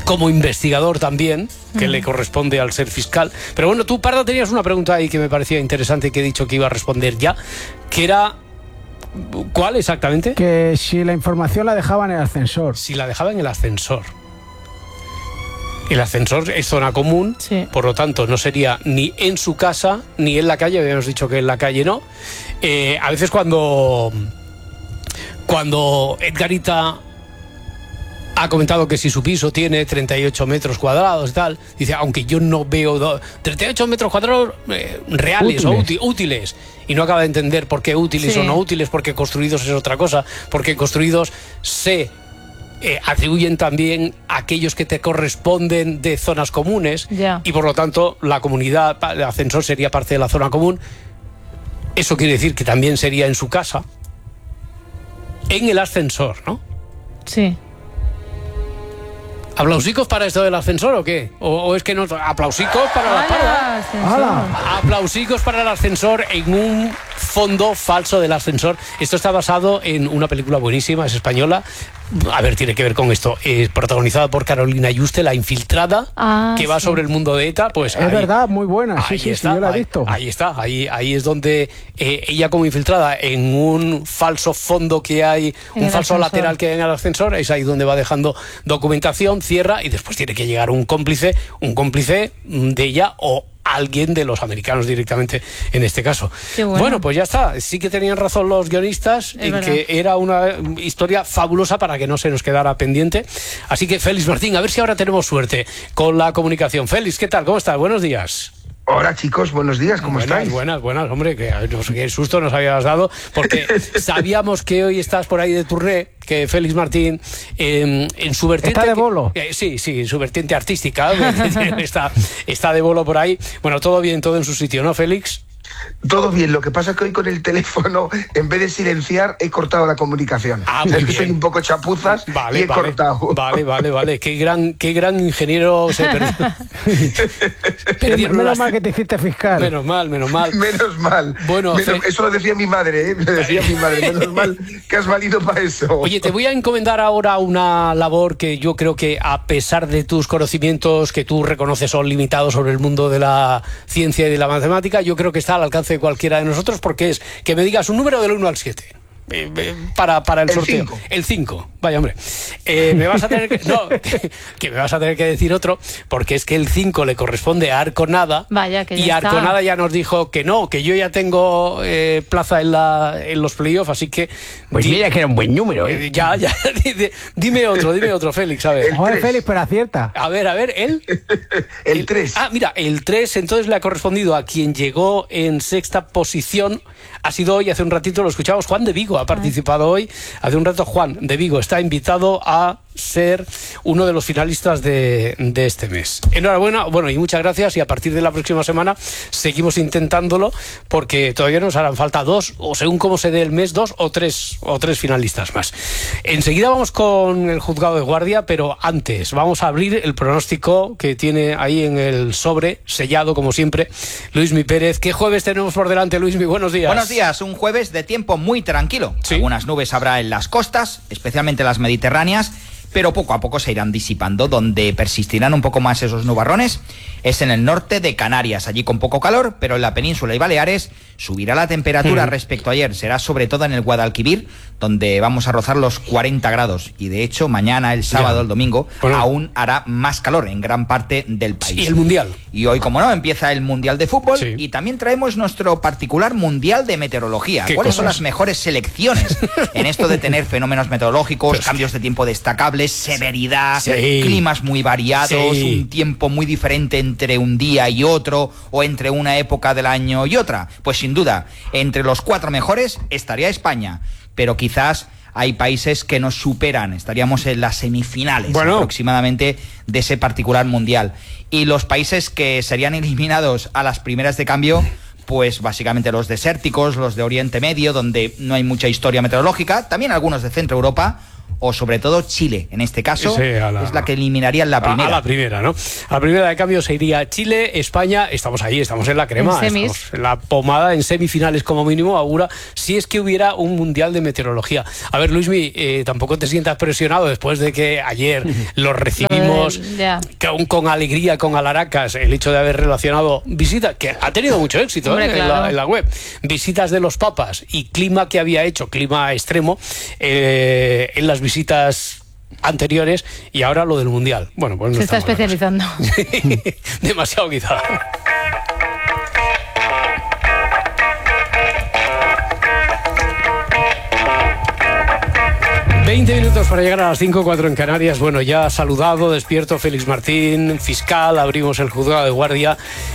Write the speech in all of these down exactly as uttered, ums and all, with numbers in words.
como investigador también, que mm. le corresponde al ser fiscal. Pero bueno, tú, Parda, tenías una pregunta ahí que me parecía interesante, que he dicho que iba a responder ya, que era... ¿Cuál exactamente? Que si la información la dejaba en el ascensor. Si la dejaba en el ascensor. El ascensor es zona común, sí. Por lo tanto no sería ni en su casa ni en la calle. Habíamos dicho que en la calle no. Eh, a veces cuando cuando Edgarita ha comentado que si su piso tiene treinta y ocho metros cuadrados y tal, dice, aunque yo no veo do, treinta y ocho metros cuadrados eh, reales útiles. o útil, útiles, y no acaba de entender por qué útiles sí. o no útiles, porque construidos es otra cosa, porque construidos se eh, atribuyen también a aquellos que te corresponden de zonas comunes, yeah. y por lo tanto la comunidad, el ascensor sería parte de la zona común. Eso quiere decir que también sería en su casa, en el ascensor, ¿no? Sí. ¿Aplausicos para esto del ascensor o qué? ¿O, o es que no? ¿Aplausicos para la Parda? Aplausicos para el ascensor en un fondo falso del ascensor. Esto está basado en una película buenísima, es española. A ver, tiene que ver con esto. Es protagonizada por Carolina Yuste, La Infiltrada, ah, que va sí. sobre el mundo de ETA. Pues es ahí, verdad, muy buena. Sí, sí, está, sí, yo la he ahí, visto. Ahí está, ahí, ahí es donde eh, ella como infiltrada en un falso fondo que hay, en un falso ascensor. lateral que hay en el ascensor, es ahí donde va dejando documentación, cierra y después tiene que llegar un cómplice, un cómplice de ella o alguien de los americanos directamente en este caso. Bueno. bueno, pues ya está. Sí que tenían razón los guionistas es en verdad. que era una historia fabulosa para que no se nos quedara pendiente. Así que, Félix Martín, a ver si ahora tenemos suerte con la comunicación. Félix, ¿qué tal? ¿Cómo estás? Buenos días. Hola chicos, buenos días, ¿cómo buenas, estáis? Buenas, buenas, hombre, que no sé qué susto nos habías dado, porque sabíamos que hoy estás por ahí de turné, que Félix Martín, eh, en su vertiente... ¿Está de bolo? Que, eh, sí, sí, en su vertiente artística, está, está de bolo por ahí. Bueno, todo bien, todo en su sitio, ¿no, Félix? Todo bien, lo que pasa es que hoy con el teléfono, en vez de silenciar, he cortado la comunicación. Ah, muy bien. Soy un poco chapuzas vale, y he vale, cortado. Vale, vale, vale. Qué gran, qué gran ingeniero se perdió. Menos las... mal que te hiciste fiscal. Menos mal, menos mal. Menos mal. Bueno, menos, fe... Eso lo decía mi madre, ¿eh? Lo decía mi madre. Menos mal que has valido para eso. Oye, te voy a encomendar ahora una labor que yo creo que, a pesar de tus conocimientos que tú reconoces son limitados sobre el mundo de la ciencia y de la matemática, yo creo que está al alcance de cualquiera de nosotros, porque es que me digas un número del uno al siete. Eh, eh, para, para el, el sorteo. Cinco. El cinco. Vaya, hombre. Eh, me vas a tener que, no, que, que me vas a tener que decir otro, porque es que el cinco le corresponde a Arconada. Vaya, que ya y Arconada está. ya nos dijo que no, que yo ya tengo eh, plaza en, la, en los playoffs, así que... Pues di, mira que era un buen número, ¿eh? eh ya, ya. Dime otro, dime otro, Félix, a ver. Joder, Félix, pero acierta. A ver, a ver, ¿él? El tres. Ah, mira, el tres entonces le ha correspondido a quien llegó en sexta posición. Ha sido hoy, hace un ratito lo escuchamos, Juan de Vigo ha participado hoy. Hace un rato Juan de Vigo está invitado a ser uno de los finalistas de, de este mes. Enhorabuena, bueno, y muchas gracias, y a partir de la próxima semana seguimos intentándolo, porque todavía nos harán falta dos, o según cómo se dé el mes, dos o tres o tres finalistas más. Enseguida vamos con el juzgado de guardia, pero antes vamos a abrir el pronóstico que tiene ahí en el sobre, sellado como siempre, Luismi Pérez. ¿Qué jueves tenemos por delante, Luismi? Buenos días. Buenos días, un jueves de tiempo muy tranquilo. ¿Sí? Algunas nubes habrá en las costas, especialmente las mediterráneas, pero poco a poco se irán disipando. Donde persistirán un poco más esos nubarrones es en el norte de Canarias, allí con poco calor, pero en la península y Baleares subirá la temperatura mm. respecto a ayer. Será sobre todo en el Guadalquivir, donde vamos a rozar los cuarenta grados, y de hecho mañana, el sábado, yeah. el domingo, bueno. aún hará más calor en gran parte del país. Y el Mundial. Y hoy, como no, empieza el Mundial de Fútbol, sí. y también traemos nuestro particular Mundial de Meteorología. ¿Cuáles cosas? son las mejores selecciones en esto de tener fenómenos meteorológicos, pues, cambios de tiempo destacables, severidad, sí. climas muy variados, sí. un tiempo muy diferente entre un día y otro, o entre una época del año y otra? Pues sin duda, entre los cuatro mejores estaría España, pero quizás hay países que nos superan. Estaríamos en las semifinales, bueno. aproximadamente, de ese particular mundial. Y los países que serían eliminados a las primeras de cambio, pues básicamente los desérticos, los de Oriente Medio, donde no hay mucha historia meteorológica, también algunos de Centro Europa, o sobre todo Chile, en este caso, sí, la, es la que eliminaría en la primera. A, a la primera, ¿no? A la primera de cambio se iría Chile, España, estamos ahí, estamos en la crema, en estamos en la pomada, en semifinales como mínimo, augura, si es que hubiera un mundial de meteorología. A ver, Luismi, eh, tampoco te sientas presionado después de que ayer los recibimos con, con alegría, con alaracas, el hecho de haber relacionado visitas, que ha tenido mucho éxito. Hombre, ¿eh? claro. en, la, en la web, visitas de los papas y clima que había hecho, clima extremo, eh, en las visitas anteriores, y ahora lo del mundial. Bueno, pues no se está especializando. Demasiado quizá. veinte minutos para llegar a las cinco, cuatro en Canarias. Bueno, ya saludado, despierto Félix Martín, fiscal, abrimos el juzgado de guardia,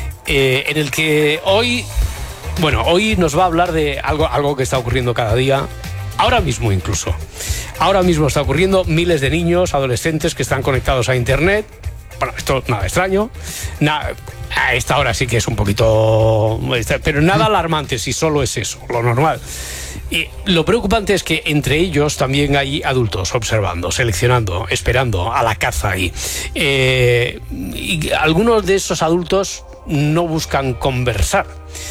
eh, en el que hoy, bueno, hoy nos va a hablar de algo, algo que está ocurriendo cada día. Ahora mismo incluso. Ahora mismo está ocurriendo, miles de niños, adolescentes que están conectados a Internet. Bueno, esto nada extraño. Nada, a esta hora sí que es un poquito... Pero nada alarmante si solo es eso, lo normal. Y lo preocupante es que entre ellos también hay adultos observando, seleccionando, esperando a la caza ahí. Eh, y algunos de esos adultos no buscan conversar.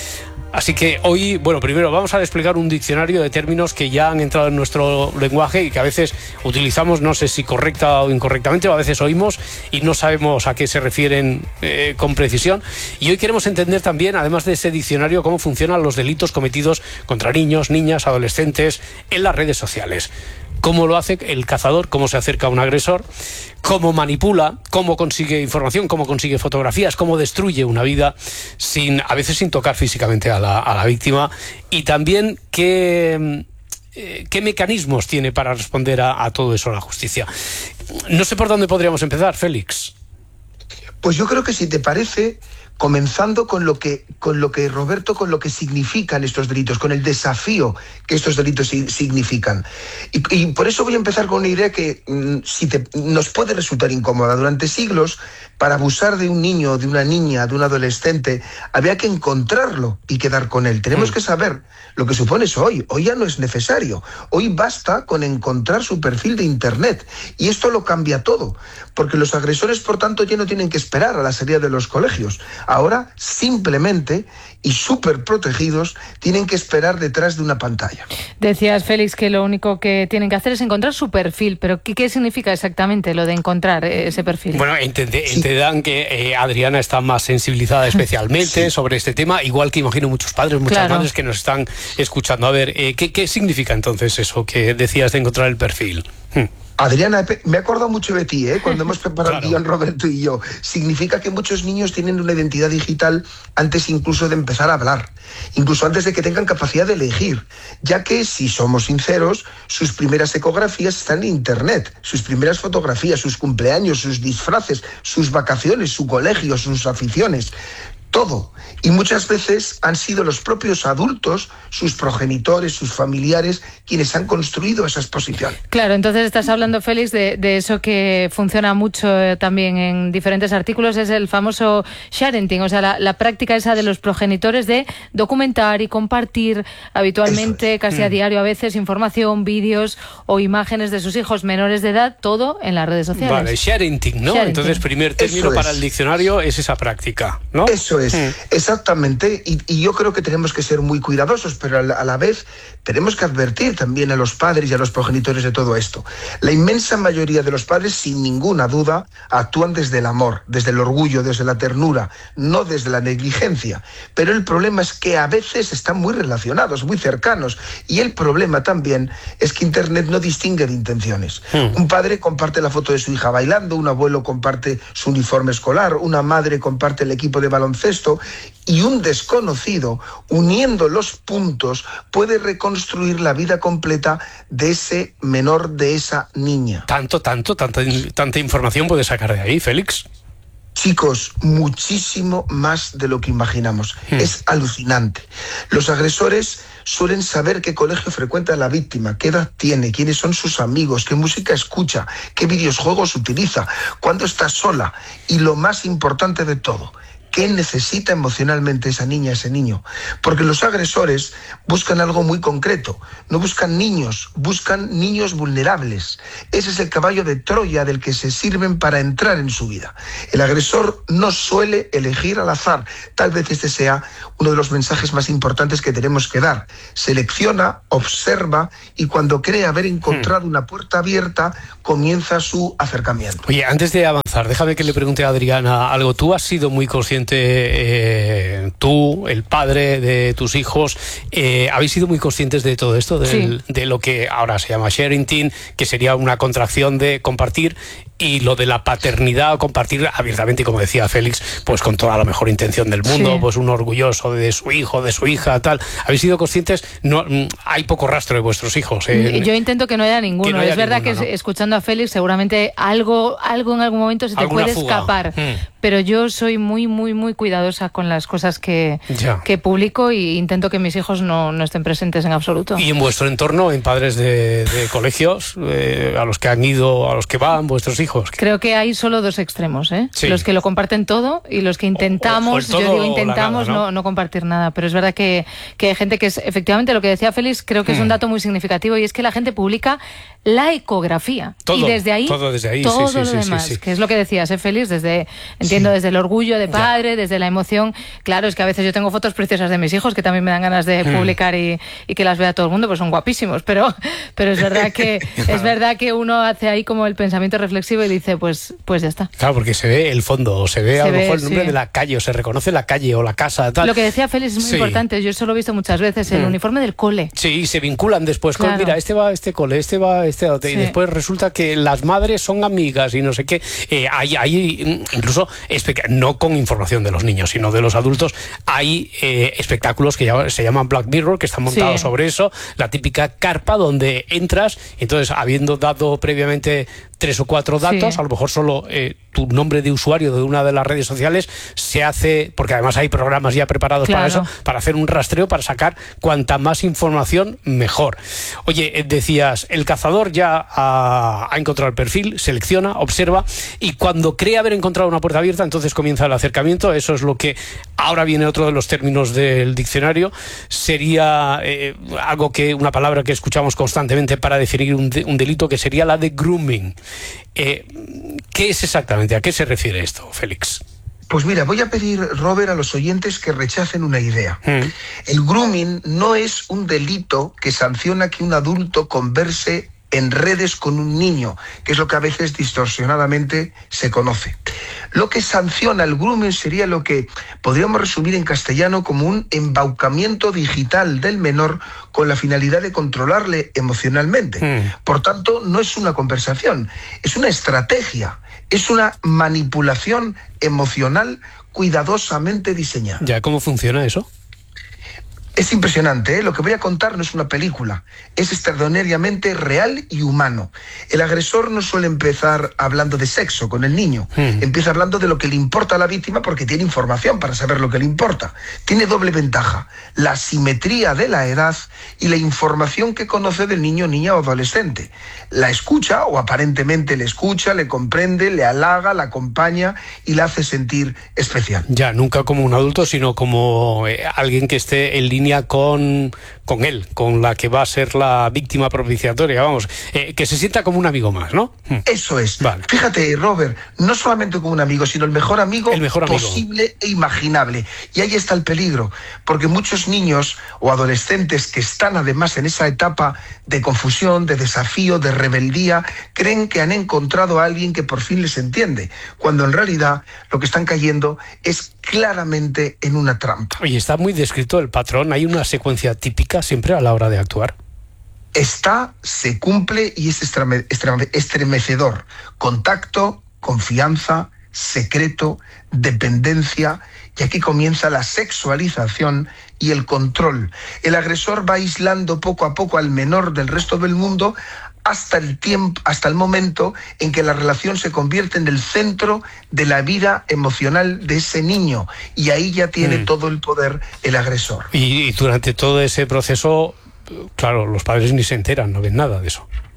Así que hoy, bueno, primero vamos a desplegar un diccionario de términos que ya han entrado en nuestro lenguaje y que a veces utilizamos, no sé si correcta o incorrectamente, o a veces oímos y no sabemos a qué se refieren eh, con precisión. Y hoy queremos entender también, además de ese diccionario, cómo funcionan los delitos cometidos contra niños, niñas, adolescentes en las redes sociales. Cómo lo hace el cazador, cómo se acerca a un agresor, cómo manipula, cómo consigue información, cómo consigue fotografías, cómo destruye una vida, sin a veces sin tocar físicamente a la, a la víctima, y también qué, eh, qué mecanismos tiene para responder a, a todo eso la justicia. No sé por dónde podríamos empezar, Félix. Pues yo creo que, si te parece, comenzando con lo que, con lo que Roberto, con lo que significan estos delitos, con el desafío que estos delitos significan. Y, y por eso voy a empezar con una idea que mmm, si te, nos puede resultar incómoda. Durante siglos, para abusar de un niño, de una niña, de un adolescente, había que encontrarlo y quedar con él. Tenemos mm. que saber lo que supone eso hoy. Hoy ya no es necesario. Hoy basta con encontrar su perfil de Internet. Y esto lo cambia todo. Porque los agresores, por tanto, ya no tienen que esperar a la salida de los colegios. Ahora, simplemente, y súper protegidos, tienen que esperar detrás de una pantalla. Decías, Félix, que lo único que tienen que hacer es encontrar su perfil, pero ¿qué, qué significa exactamente lo de encontrar ese perfil? Bueno, entende, sí. entendan que eh, Adriana está más sensibilizada especialmente sí. sobre este tema, igual que imagino muchos padres, muchas claro. madres que nos están escuchando. A ver, eh, ¿qué, ¿qué significa entonces eso que decías de encontrar el perfil? Hmm. Adriana, me he acordado mucho de ti, ¿eh? Cuando hemos preparado claro. el guión, Roberto y yo. Significa que muchos niños tienen una identidad digital antes incluso de empezar a hablar, incluso antes de que tengan capacidad de elegir, ya que, si somos sinceros, sus primeras ecografías están en Internet, sus primeras fotografías, sus cumpleaños, sus disfraces, sus vacaciones, su colegio, sus aficiones. Todo. Y muchas veces han sido los propios adultos, sus progenitores, sus familiares, quienes han construido esa exposición. Claro, entonces estás hablando, Félix, de, de eso que funciona mucho eh, también en diferentes artículos, es el famoso sharing, o sea, la, la práctica esa de los progenitores de documentar y compartir habitualmente, es. casi a diario a veces, información, vídeos o imágenes de sus hijos menores de edad, todo en las redes sociales. Vale, sharing, ¿no? Sharing. Entonces, primer término eso para es. el diccionario es esa práctica, ¿no? Eso es. Mm. Exactamente, y, y yo creo que tenemos que ser muy cuidadosos, pero a la, a la vez tenemos que advertir también a los padres y a los progenitores de todo esto. La inmensa mayoría de los padres, sin ninguna duda, actúan desde el amor, desde el orgullo, desde la ternura, no desde la negligencia. Pero el problema es que a veces están muy relacionados, muy cercanos, y el problema también es que Internet no distingue de intenciones. Mm. Un padre comparte la foto de su hija bailando, un abuelo comparte su uniforme escolar, una madre comparte el equipo de baloncesto, y un desconocido, uniendo los puntos, puede reconstruir la vida completa de ese menor, de esa niña. Tanto, tanto, tanta, tanta información puede sacar de ahí, Félix. Chicos, muchísimo más de lo que imaginamos. Hmm. Es alucinante. Los agresores suelen saber qué colegio frecuenta la víctima, qué edad tiene, quiénes son sus amigos, qué música escucha, qué videojuegos utiliza, cuándo está sola y, lo más importante de todo, qué necesita emocionalmente esa niña, ese niño. Porque los agresores buscan algo muy concreto, no buscan niños, buscan niños vulnerables. Ese es el caballo de Troya del que se sirven para entrar en su vida. El agresor no suele elegir al azar. Tal vez este sea uno de los mensajes más importantes que tenemos que dar. Selecciona, observa y cuando cree haber encontrado una puerta abierta, comienza su acercamiento. Oye, antes de avanzar, déjame que le pregunte a Adriana algo. Tú has sido muy consciente, eh, tú, el padre de tus hijos, eh, ¿habéis sido muy conscientes de todo esto? Del, sí. De lo que ahora se llama sharing, que sería una contracción de compartir, y lo de la paternidad, compartir abiertamente, como decía Félix, pues con toda la mejor intención del mundo, sí. Pues un orgulloso de su hijo, de su hija, tal. ¿Habéis sido conscientes? No, hay poco rastro de vuestros hijos. Eh, Yo intento que no haya ninguno. Que no haya es verdad ninguno, que ¿no? Escuchando a Félix, seguramente algo, algo en algún momento se te puede fuga? escapar. Mm. Pero yo soy muy, muy, muy cuidadosa con las cosas que, que publico y intento que mis hijos no, no estén presentes en absoluto. ¿Y en vuestro entorno, en padres de, de colegios, eh, a los que han ido, a los que van vuestros hijos? Creo que hay solo dos extremos, ¿eh? Sí. Los que lo comparten todo y los que intentamos, o, o yo digo intentamos nada, ¿no? No, no compartir nada, pero es verdad que, que hay gente que es, efectivamente lo que decía Félix, creo que hmm. es un dato muy significativo y es que la gente publica la ecografía todo, y desde ahí todo, desde ahí, todo sí, sí, lo sí, demás, sí, sí. que es lo que decías, ¿eh, Félix? Desde, entiendo, sí. desde el orgullo de padre, ya. Desde la emoción, claro, es que a veces yo tengo fotos preciosas de mis hijos que también me dan ganas de hmm. publicar y, y que las vea todo el mundo, pues son guapísimos, pero, pero es verdad que es verdad que uno hace ahí como el pensamiento reflexivo y dice, pues pues ya está. Claro, porque se ve el fondo, se ve se a lo mejor ve, el nombre sí. de la calle, o se reconoce la calle o la casa, tal. Lo que decía Félix es muy sí. importante, yo eso lo he visto muchas veces, el mm. uniforme del cole. Sí, y se vinculan después claro. con, mira, este va a este cole, este va a este otro, sí. y después resulta que las madres son amigas y no sé qué. Eh, hay, hay incluso, no con información de los niños, sino de los adultos, hay eh, espectáculos que ya, se llaman Black Mirror, que están montados sí. sobre eso, la típica carpa donde entras, entonces habiendo dado previamente tres o cuatro datos, sí. a lo mejor solo eh, tu nombre de usuario de una de las redes sociales se hace, porque además hay programas ya preparados claro. para eso, para hacer un rastreo, para sacar cuanta más información, mejor. Oye, eh, decías, el cazador ya ha, ha encontrado el perfil, selecciona, observa, y cuando cree haber encontrado una puerta abierta, entonces comienza el acercamiento. Eso es lo que ahora viene otro de los términos del diccionario, sería eh, algo que, una palabra que escuchamos constantemente para definir un, de, un delito, que sería la de grooming. Eh, ¿Qué es exactamente? ¿A qué se refiere esto, Félix? Pues mira, voy a pedir, Robert, a los oyentes que rechacen una idea. Mm. El grooming no es un delito que sanciona que un adulto converse en redes con un niño, que es lo que a veces distorsionadamente se conoce. Lo que sanciona el grooming sería lo que podríamos resumir en castellano como un embaucamiento digital del menor con la finalidad de controlarle emocionalmente. Mm. Por tanto, no es una conversación, es una estrategia, es una manipulación emocional cuidadosamente diseñada. ¿Ya cómo funciona eso? Es impresionante, ¿eh? Lo que voy a contar no es una película, es extraordinariamente real y humano. El agresor no suele empezar hablando de sexo con el niño, mm. empieza hablando de lo que le importa a la víctima porque tiene información para saber lo que le importa. Tiene doble ventaja, la simetría de la edad y la información que conoce del niño, niña o adolescente. La escucha, o aparentemente le escucha, le comprende, le halaga, la acompaña y la hace sentir especial. Ya, nunca como un adulto, sino como eh, alguien que esté en línea con, con él, con la que va a ser la víctima propiciatoria, vamos, eh, que se sienta como un amigo más, ¿no? Eso es. Vale. Fíjate, Robert, no solamente como un amigo, sino el mejor amigo, el mejor amigo posible e imaginable. Y ahí está el peligro, porque muchos niños o adolescentes que están además en esa etapa de confusión, de desafío, de rebeldía, creen que han encontrado a alguien que por fin les entiende, cuando en realidad lo que están cayendo es claramente en una trampa. Oye, está muy descrito el patrón, hay una secuencia típica siempre a la hora de actuar. Está, se cumple y es estreme, estreme, estremecedor. Contacto, confianza, secreto, dependencia, y aquí comienza la sexualización y el control. El agresor va aislando poco a poco al menor del resto del mundo hasta el tiempo, hasta el momento en que la relación se convierte en el centro de la vida emocional de ese niño, y ahí ya tiene mm. todo el poder el agresor. Y, y durante todo ese proceso, claro, los padres ni se enteran, no ven nada de eso.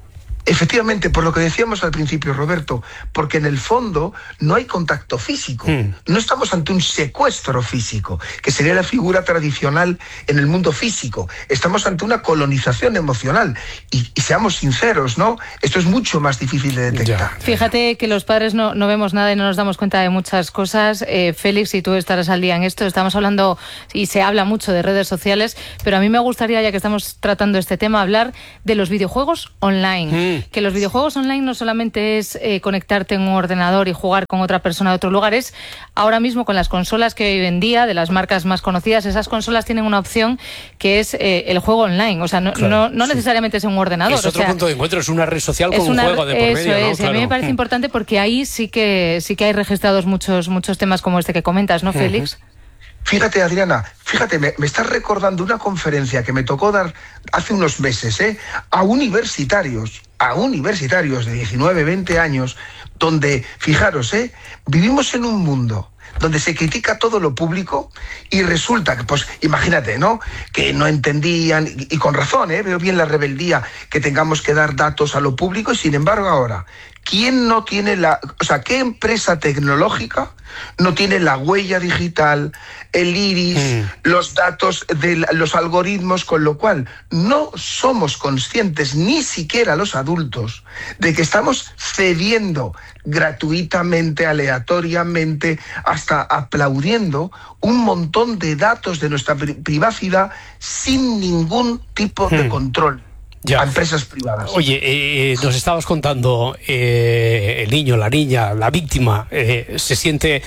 Efectivamente, por lo que decíamos al principio, Roberto, porque en el fondo no hay contacto físico. Mm. No estamos ante un secuestro físico, que sería la figura tradicional en el mundo físico. Estamos ante una colonización emocional. Y, y seamos sinceros, ¿no? Esto es mucho más difícil de detectar. Ya. Fíjate que los padres no, no vemos nada y no nos damos cuenta de muchas cosas. Eh, Félix, y tú estarás al día en esto. Estamos hablando, y se habla mucho de redes sociales, pero a mí me gustaría, ya que estamos tratando este tema, hablar de los videojuegos online. Mm. Que los videojuegos online no solamente es eh, conectarte en un ordenador y jugar con otra persona de otro lugar, es ahora mismo con las consolas que hoy en día, de las marcas más conocidas, esas consolas tienen una opción que es eh, el juego online. O sea, no, claro, no, no sí. necesariamente es en un ordenador. Es otro o sea, punto de encuentro, es una red social con una, un juego de por medio. Eso es, ¿no? Claro. A mí me parece importante porque ahí sí que sí que hay registrados muchos, muchos temas como este que comentas, ¿no, Félix? Uh-huh. Fíjate, Adriana, fíjate, me, me estás recordando una conferencia que me tocó dar hace unos meses, ¿eh? a universitarios, a universitarios de diecinueve, veinte años, donde, fijaros, ¿eh? vivimos en un mundo donde se critica todo lo público y resulta que, pues, imagínate, ¿no? Que no entendían, y, y con razón, ¿eh? Veo bien la rebeldía, que tengamos que dar datos a lo público, y sin embargo ahora, ¿quién no tiene la... O sea, ¿qué empresa tecnológica no tiene la huella digital, el iris, mm. los datos de los algoritmos, con lo cual no somos conscientes, ni siquiera los adultos, de que estamos cediendo gratuitamente, aleatoriamente, hasta aplaudiendo un montón de datos de nuestra pri- privacidad sin ningún tipo mm. de control? Ya. A empresas privadas. Oye, eh, nos estabas contando, eh, el niño, la niña, la víctima, eh, se siente...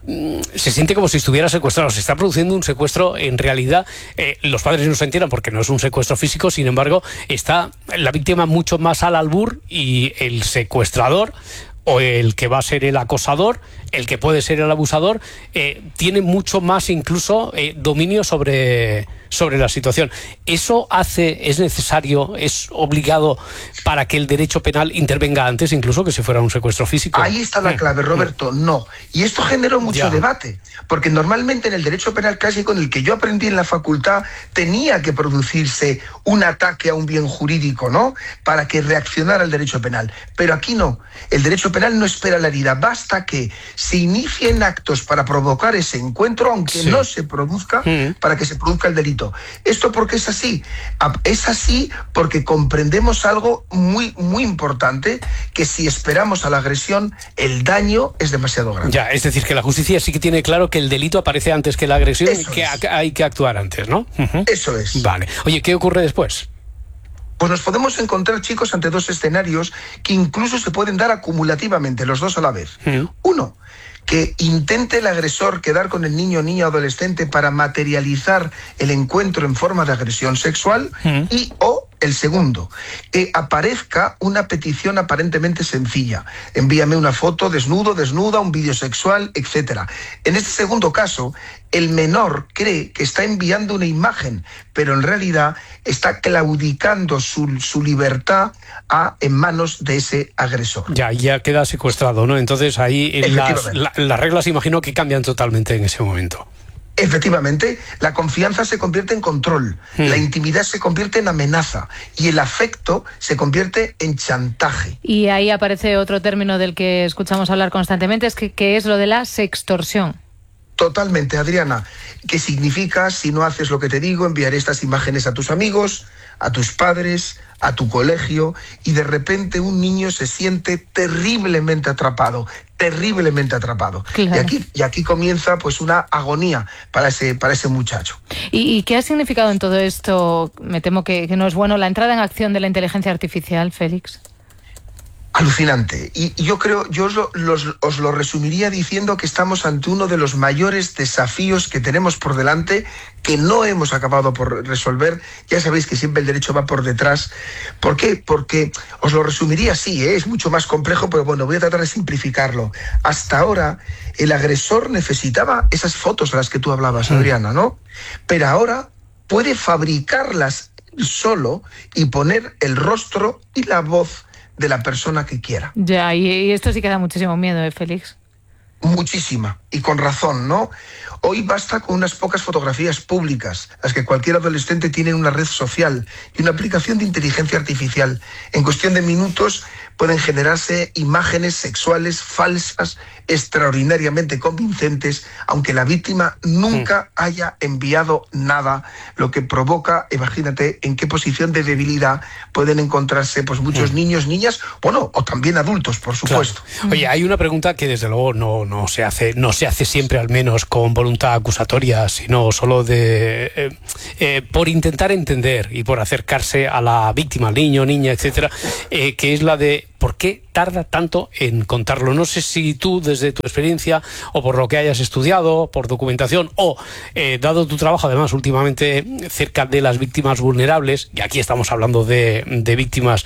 se siente como si estuviera secuestrado, se está produciendo un secuestro. En realidad, eh, los padres no se enteran porque no es un secuestro físico, sin embargo, está la víctima mucho más al albur y el secuestrador, o el que va a ser el acosador, el que puede ser el abusador, eh, tiene mucho más incluso eh, dominio sobre, sobre la situación. ¿Eso hace, es necesario, es obligado para que el derecho penal intervenga antes incluso que si fuera un secuestro físico? Ahí está la clave, Roberto, no. Y esto generó mucho ya. debate, porque normalmente en el derecho penal clásico, en el que yo aprendí en la facultad, tenía que producirse un ataque a un bien jurídico, ¿no?, para que reaccionara el derecho penal. Pero aquí no. El derecho penal no espera la herida, basta que se inicien actos para provocar ese encuentro, aunque sí. no se produzca, mm. para que se produzca el delito. ¿Esto por qué es así? Es así porque comprendemos algo muy, muy importante, que si esperamos a la agresión, el daño es demasiado grande. Ya, es decir, que la justicia sí que tiene claro que el delito aparece antes que la agresión. Eso y que es. Hay que actuar antes, ¿no? Uh-huh. Eso es. Vale. Oye, ¿qué ocurre después? Pues nos podemos encontrar, chicos, ante dos escenarios que incluso se pueden dar acumulativamente, los dos a la vez. ¿Mm? Uno, que intente el agresor quedar con el niño, niña o adolescente para materializar el encuentro en forma de agresión sexual. ¿Mm? Y o el segundo, que aparezca una petición aparentemente sencilla. Envíame una foto desnudo, desnuda, un vídeo sexual, etcétera. En este segundo caso, el menor cree que está enviando una imagen, pero en realidad está claudicando su, su libertad a, en manos de ese agresor. Ya, ya queda secuestrado, ¿no? Entonces ahí las, la, las reglas, imagino que cambian totalmente en ese momento. Efectivamente, la confianza se convierte en control, hmm. la intimidad se convierte en amenaza y el afecto se convierte en chantaje. Y ahí aparece otro término del que escuchamos hablar constantemente, es que, que es lo de la sextorsión. Totalmente, Adriana. ¿Qué significa? Si no haces lo que te digo, enviaré estas imágenes a tus amigos, a tus padres, a tu colegio, y de repente un niño se siente terriblemente atrapado, terriblemente atrapado. Claro. Y aquí, y aquí comienza pues una agonía para ese, para ese muchacho. ¿Y, ¿Y qué ha significado en todo esto? Me temo que, que no es bueno, la entrada en acción de la inteligencia artificial, Félix. Alucinante. Y yo creo, yo os lo, los, os lo resumiría diciendo que estamos ante uno de los mayores desafíos que tenemos por delante, que no hemos acabado por resolver. Ya sabéis que siempre el derecho va por detrás. ¿Por qué? Porque os lo resumiría así, ¿eh? Es mucho más complejo, pero bueno, voy a tratar de simplificarlo. Hasta ahora, el agresor necesitaba esas fotos de las que tú hablabas, Adriana, ¿no? Pero ahora puede fabricarlas solo y poner el rostro y la voz de la persona que quiera. Ya, y, y esto sí que da muchísimo miedo, ¿eh, Félix? Muchísima, y con razón, ¿no? Hoy basta con unas pocas fotografías públicas, las que cualquier adolescente tiene en una red social y una aplicación de inteligencia artificial. En cuestión de minutos pueden generarse imágenes sexuales falsas, extraordinariamente convincentes, aunque la víctima nunca haya enviado nada, lo que provoca, imagínate, en qué posición de debilidad pueden encontrarse pues muchos niños, niñas, bueno, o también adultos, por supuesto. Claro. Oye, hay una pregunta que desde luego no, no se hace, no se hace siempre, al menos con voluntad acusatoria, sino solo de eh, eh, por intentar entender y por acercarse a la víctima, al niño, niña, etcétera, eh, que es la de ¿por qué tarda tanto en contarlo? No sé si tú, desde tu experiencia, o por lo que hayas estudiado, por documentación, o eh, dado tu trabajo, además, últimamente cerca de las víctimas vulnerables, y aquí estamos hablando de, de víctimas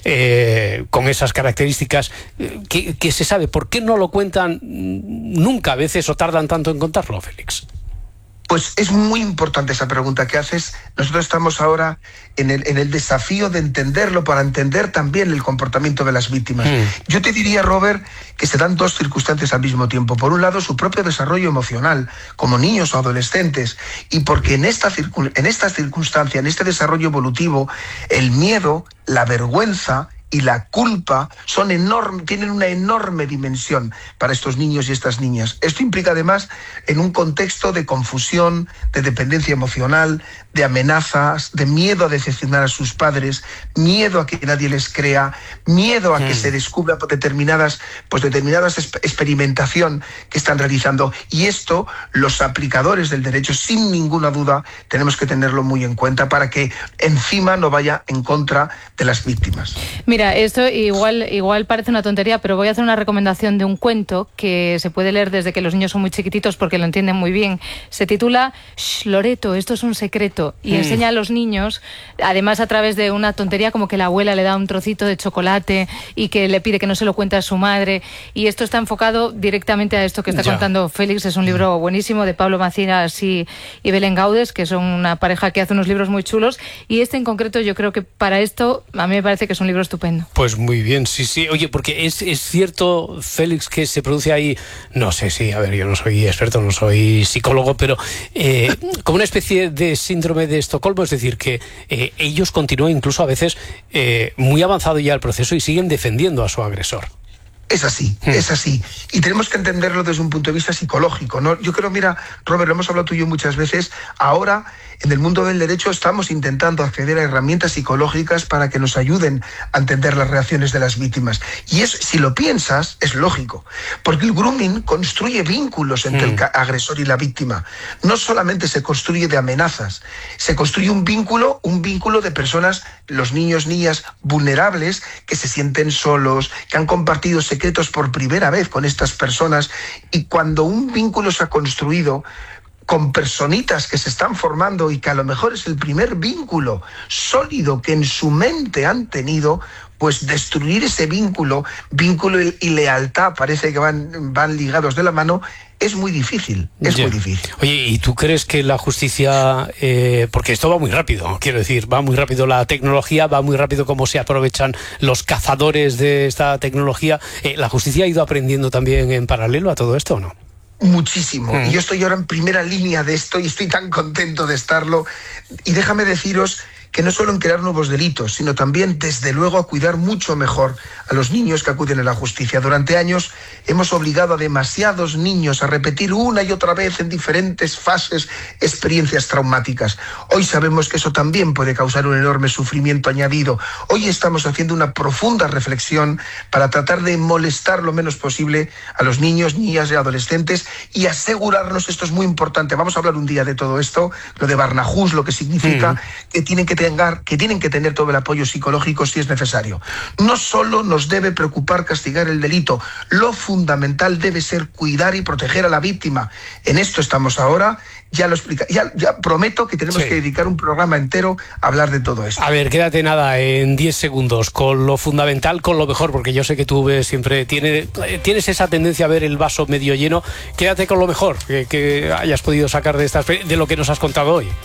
eh, con esas características, eh, que, que se sabe, ¿por qué no lo cuentan nunca a veces o tardan tanto en contarlo, Félix? Pues es muy importante esa pregunta que haces. Nosotros estamos ahora en el, en el desafío de entenderlo para entender también el comportamiento de las víctimas. Mm. Yo te diría, Robert, que se dan dos circunstancias al mismo tiempo. Por un lado, su propio desarrollo emocional, como niños o adolescentes, y porque en esta, en esta circunstancia, en este desarrollo evolutivo, el miedo, la vergüenza y la culpa son enorme, tienen una enorme dimensión para estos niños y estas niñas. Esto implica además en un contexto de confusión, de dependencia emocional, de amenazas, de miedo a decepcionar a sus padres, miedo a que nadie les crea, miedo a que mm. se descubra determinadas, pues determinadas experimentación que están realizando. Y esto, los aplicadores del derecho, sin ninguna duda, tenemos que tenerlo muy en cuenta para que encima no vaya en contra de las víctimas. Mira, esto igual, igual parece una tontería, pero voy a hacer una recomendación de un cuento que se puede leer desde que los niños son muy chiquititos porque lo entienden muy bien. Se titula Shh, Loreto, esto es un secreto, y mm. enseña a los niños, además a través de una tontería como que la abuela le da un trocito de chocolate y que le pide que no se lo cuente a su madre, y esto está enfocado directamente a esto que está ya. contando Félix. Es un libro buenísimo de Pablo Macías y, y Belén Gaudes, que son una pareja que hace unos libros muy chulos, y este en concreto yo creo que para esto a mí me parece que es un libro estupendo. Pues muy bien, sí, sí. Oye, porque es, es cierto, Félix, que se produce ahí, no sé, sí, a ver, yo no soy experto, no soy psicólogo, pero eh, como una especie de síndrome de Estocolmo, es decir, que eh, ellos continúan incluso a veces eh, muy avanzado ya el proceso y siguen defendiendo a su agresor. Es así, mm. es así. Y tenemos que entenderlo desde un punto de vista psicológico, ¿no? Yo creo, mira, Robert, lo hemos hablado tú y yo muchas veces, ahora en el mundo del derecho estamos intentando acceder a herramientas psicológicas para que nos ayuden a entender las reacciones de las víctimas. Y es, si lo piensas, es lógico, porque el grooming construye vínculos entre mm. el agresor y la víctima. No solamente se construye de amenazas, se construye un vínculo, un vínculo de personas, los niños, niñas vulnerables, que se sienten solos, que han compartido secretos por primera vez con estas personas, y cuando un vínculo se ha construido con personitas que se están formando y que a lo mejor es el primer vínculo sólido que en su mente han tenido, pues destruir ese vínculo, vínculo y lealtad, parece que van, van ligados de la mano, es muy difícil, es yeah. muy difícil. Oye, ¿y tú crees que la justicia, eh, porque esto va muy rápido, quiero decir, va muy rápido la tecnología, va muy rápido cómo se aprovechan los cazadores de esta tecnología, eh, ¿la justicia ha ido aprendiendo también en paralelo a todo esto o no? Muchísimo. Mm. Y yo estoy ahora en primera línea de esto y estoy tan contento de estarlo. Y déjame deciros que no solo en crear nuevos delitos, sino también, desde luego, a cuidar mucho mejor a los niños que acuden a la justicia. Durante años hemos obligado a demasiados niños a repetir una y otra vez en diferentes fases experiencias traumáticas. Hoy sabemos que eso también puede causar un enorme sufrimiento añadido. Hoy estamos haciendo una profunda reflexión para tratar de molestar lo menos posible a los niños, niñas y adolescentes y asegurarnos, esto es muy importante, vamos a hablar un día de todo esto, lo de Barnahus, lo que significa mm. que tienen que tener, que tienen que tener todo el apoyo psicológico si es necesario. No solo nos debe preocupar castigar el delito, lo fundamental debe ser cuidar y proteger a la víctima. En esto estamos ahora, ya lo explica, ya, ya prometo que tenemos sí. que dedicar un programa entero a hablar de todo esto. A ver, quédate nada, en diez segundos, con lo fundamental, con lo mejor, porque yo sé que tú ves, siempre tiene, tienes esa tendencia a ver el vaso medio lleno. Quédate con lo mejor que, que hayas podido sacar de, estas, de lo que nos has contado hoy.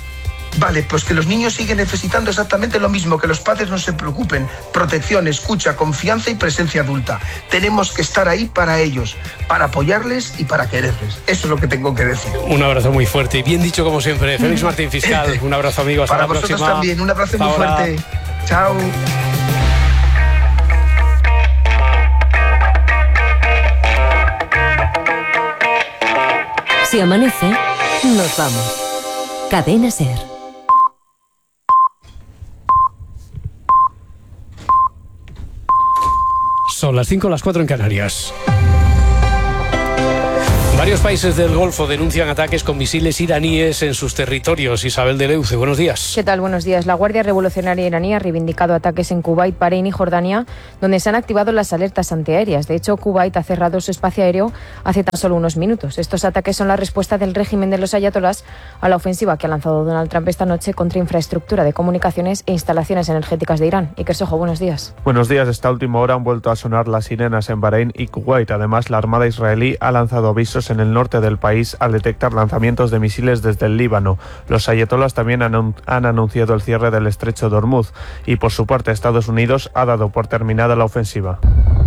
Vale, pues que los niños siguen necesitando exactamente lo mismo, que los padres no se preocupen. Protección, escucha, confianza y presencia adulta. Tenemos que estar ahí para ellos, para apoyarles y para quererles. Eso es lo que tengo que decir. Un abrazo muy fuerte y bien dicho como siempre. Félix Martín, fiscal. Un abrazo, amigo. Hasta para la próxima. vosotros también. Un abrazo Hasta muy ahora. fuerte. Chao. Si amanece, nos vamos. Cadena SER. Son las cinco, las cuatro en Canarias. Varios países del Golfo denuncian ataques con misiles iraníes en sus territorios. Isabel de Leuce, buenos días. ¿Qué tal? Buenos días. La Guardia Revolucionaria iraní ha reivindicado ataques en Kuwait, Bahrein y Jordania, donde se han activado las alertas antiaéreas. De hecho, Kuwait ha cerrado su espacio aéreo hace tan solo unos minutos. Estos ataques son la respuesta del régimen de los ayatolás a la ofensiva que ha lanzado Donald Trump esta noche contra infraestructura de comunicaciones e instalaciones energéticas de Irán. Iker Sojo, buenos días. Buenos días. Esta última hora han vuelto a sonar las sirenas en Bahrein y Kuwait. Además, la Armada israelí ha lanzado avisos en el norte del país al detectar lanzamientos de misiles desde el Líbano. Los ayatolás también han, han anunciado el cierre del estrecho de Hormuz y, por su parte, Estados Unidos ha dado por terminada la ofensiva,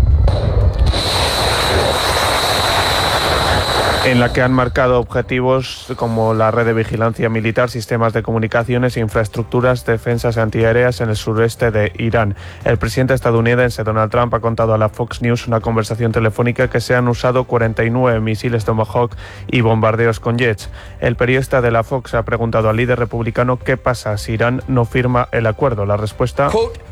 en la que han marcado objetivos como la red de vigilancia militar, sistemas de comunicaciones e infraestructuras, defensas antiaéreas en el sureste de Irán. El presidente estadounidense Donald Trump ha contado a la Fox News una conversación telefónica que se han usado cuarenta y nueve misiles Tomahawk y bombardeos con jets. El periodista de la Fox ha preguntado al líder republicano qué pasa si Irán no firma el acuerdo. La respuesta: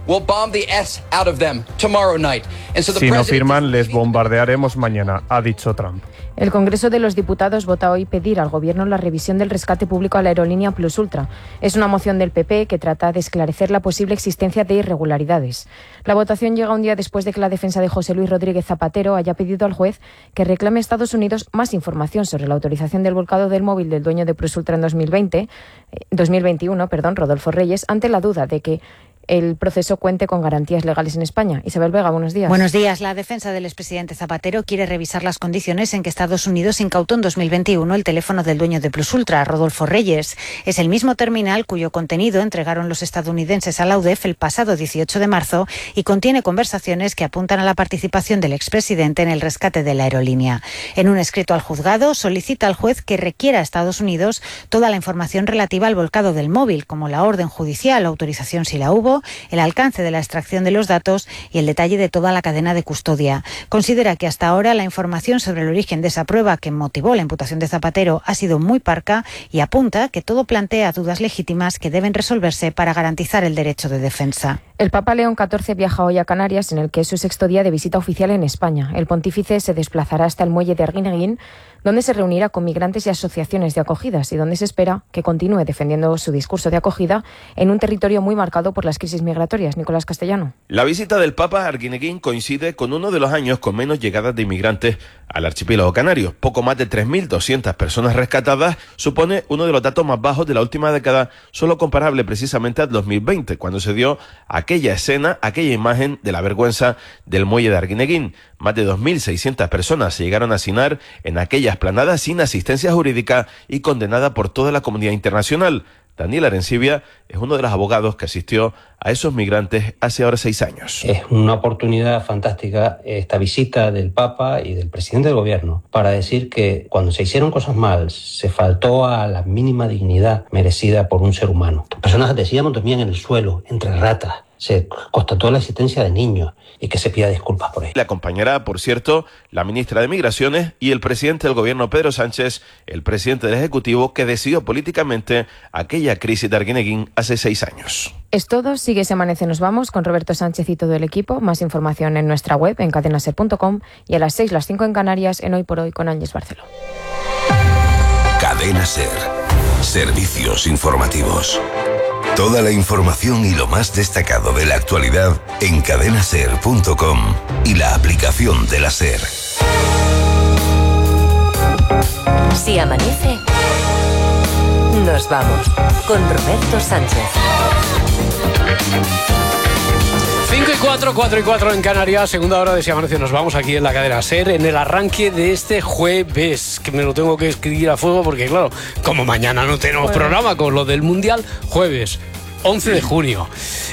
si no firman, les bombardearemos mañana, ha dicho Trump. El Congreso de los Diputados vota hoy pedir al Gobierno la revisión del rescate público a la aerolínea Plus Ultra. Es una moción del P P que trata de esclarecer la posible existencia de irregularidades. La votación llega un día después de que la defensa de José Luis Rodríguez Zapatero haya pedido al juez que reclame a Estados Unidos más información sobre la autorización del volcado del móvil del dueño de Plus Ultra en dos mil veinte, dos mil veintiuno, perdón, Rodolfo Reyes, ante la duda de que el proceso cuente con garantías legales en España. Isabel Vega, buenos días. Buenos días. La defensa del expresidente Zapatero quiere revisar las condiciones en que Estados Unidos incautó en dos mil veintiuno el teléfono del dueño de Plus Ultra, Rodolfo Reyes. Es el mismo terminal cuyo contenido entregaron los estadounidenses a la U D E F el pasado dieciocho de marzo y contiene conversaciones que apuntan a la participación del expresidente en el rescate de la aerolínea. En un escrito al juzgado solicita al juez que requiera a Estados Unidos toda la información relativa al volcado del móvil, como la orden judicial, autorización si la hubo, el alcance de la extracción de los datos y el detalle de toda la cadena de custodia. Considera que hasta ahora la información sobre el origen de esa prueba que motivó la imputación de Zapatero ha sido muy parca y apunta que todo plantea dudas legítimas que deben resolverse para garantizar el derecho de defensa. El Papa León catorce viaja hoy a Canarias, en el que es su sexto día de visita oficial en España. El pontífice se desplazará hasta el muelle de Arguineguín, donde se reunirá con migrantes y asociaciones de acogidas y donde se espera que continúe defendiendo su discurso de acogida en un territorio muy marcado por las crisis migratorias. Nicolás Castellano. La visita del Papa a Arguineguín coincide con uno de los años con menos llegadas de inmigrantes al archipiélago canario. Poco más de tres mil doscientas personas rescatadas supone uno de los datos más bajos de la última década, solo comparable precisamente al dos mil veinte, cuando se dio aquella escena, aquella imagen de la vergüenza del muelle de Arguineguín. Más de dos mil seiscientas personas se llegaron a hacinar en aquella esplanada sin asistencia jurídica y condenada por toda la comunidad internacional. Daniel Arencibia es uno de los abogados que asistió a esos migrantes hace ahora seis años. Es una oportunidad fantástica esta visita del Papa y del presidente del gobierno para decir que cuando se hicieron cosas mal se faltó a la mínima dignidad merecida por un ser humano. Personas, decíamos, dormían en el suelo, entre ratas. Se constató la existencia de niños y que se pida disculpas por ello. Le acompañará, por cierto, la ministra de Migraciones y el presidente del gobierno, Pedro Sánchez, el presidente del Ejecutivo, que decidió políticamente aquella crisis de Arguineguín hace seis años. Es todo. Sigue Se Amanece, nos vamos con Roberto Sánchez y todo el equipo. Más información en nuestra web, en cadena ser punto com, y a las seis, las cinco en Canarias, en Hoy por Hoy con Ángeles Barceló. Cadena Ser. Servicios informativos. Toda la información y lo más destacado de la actualidad en cadena ser punto com y la aplicación de la SER. Si amanece, nos vamos con Roberto Sánchez. cinco y cuatro, cuatro y cuatro en Canarias, segunda hora de Si Amanece. Nos vamos aquí en la cadena SER en el arranque de este jueves, que me lo tengo que escribir a fuego porque, claro, como mañana no tenemos jueves. programa con lo del Mundial, jueves once de junio.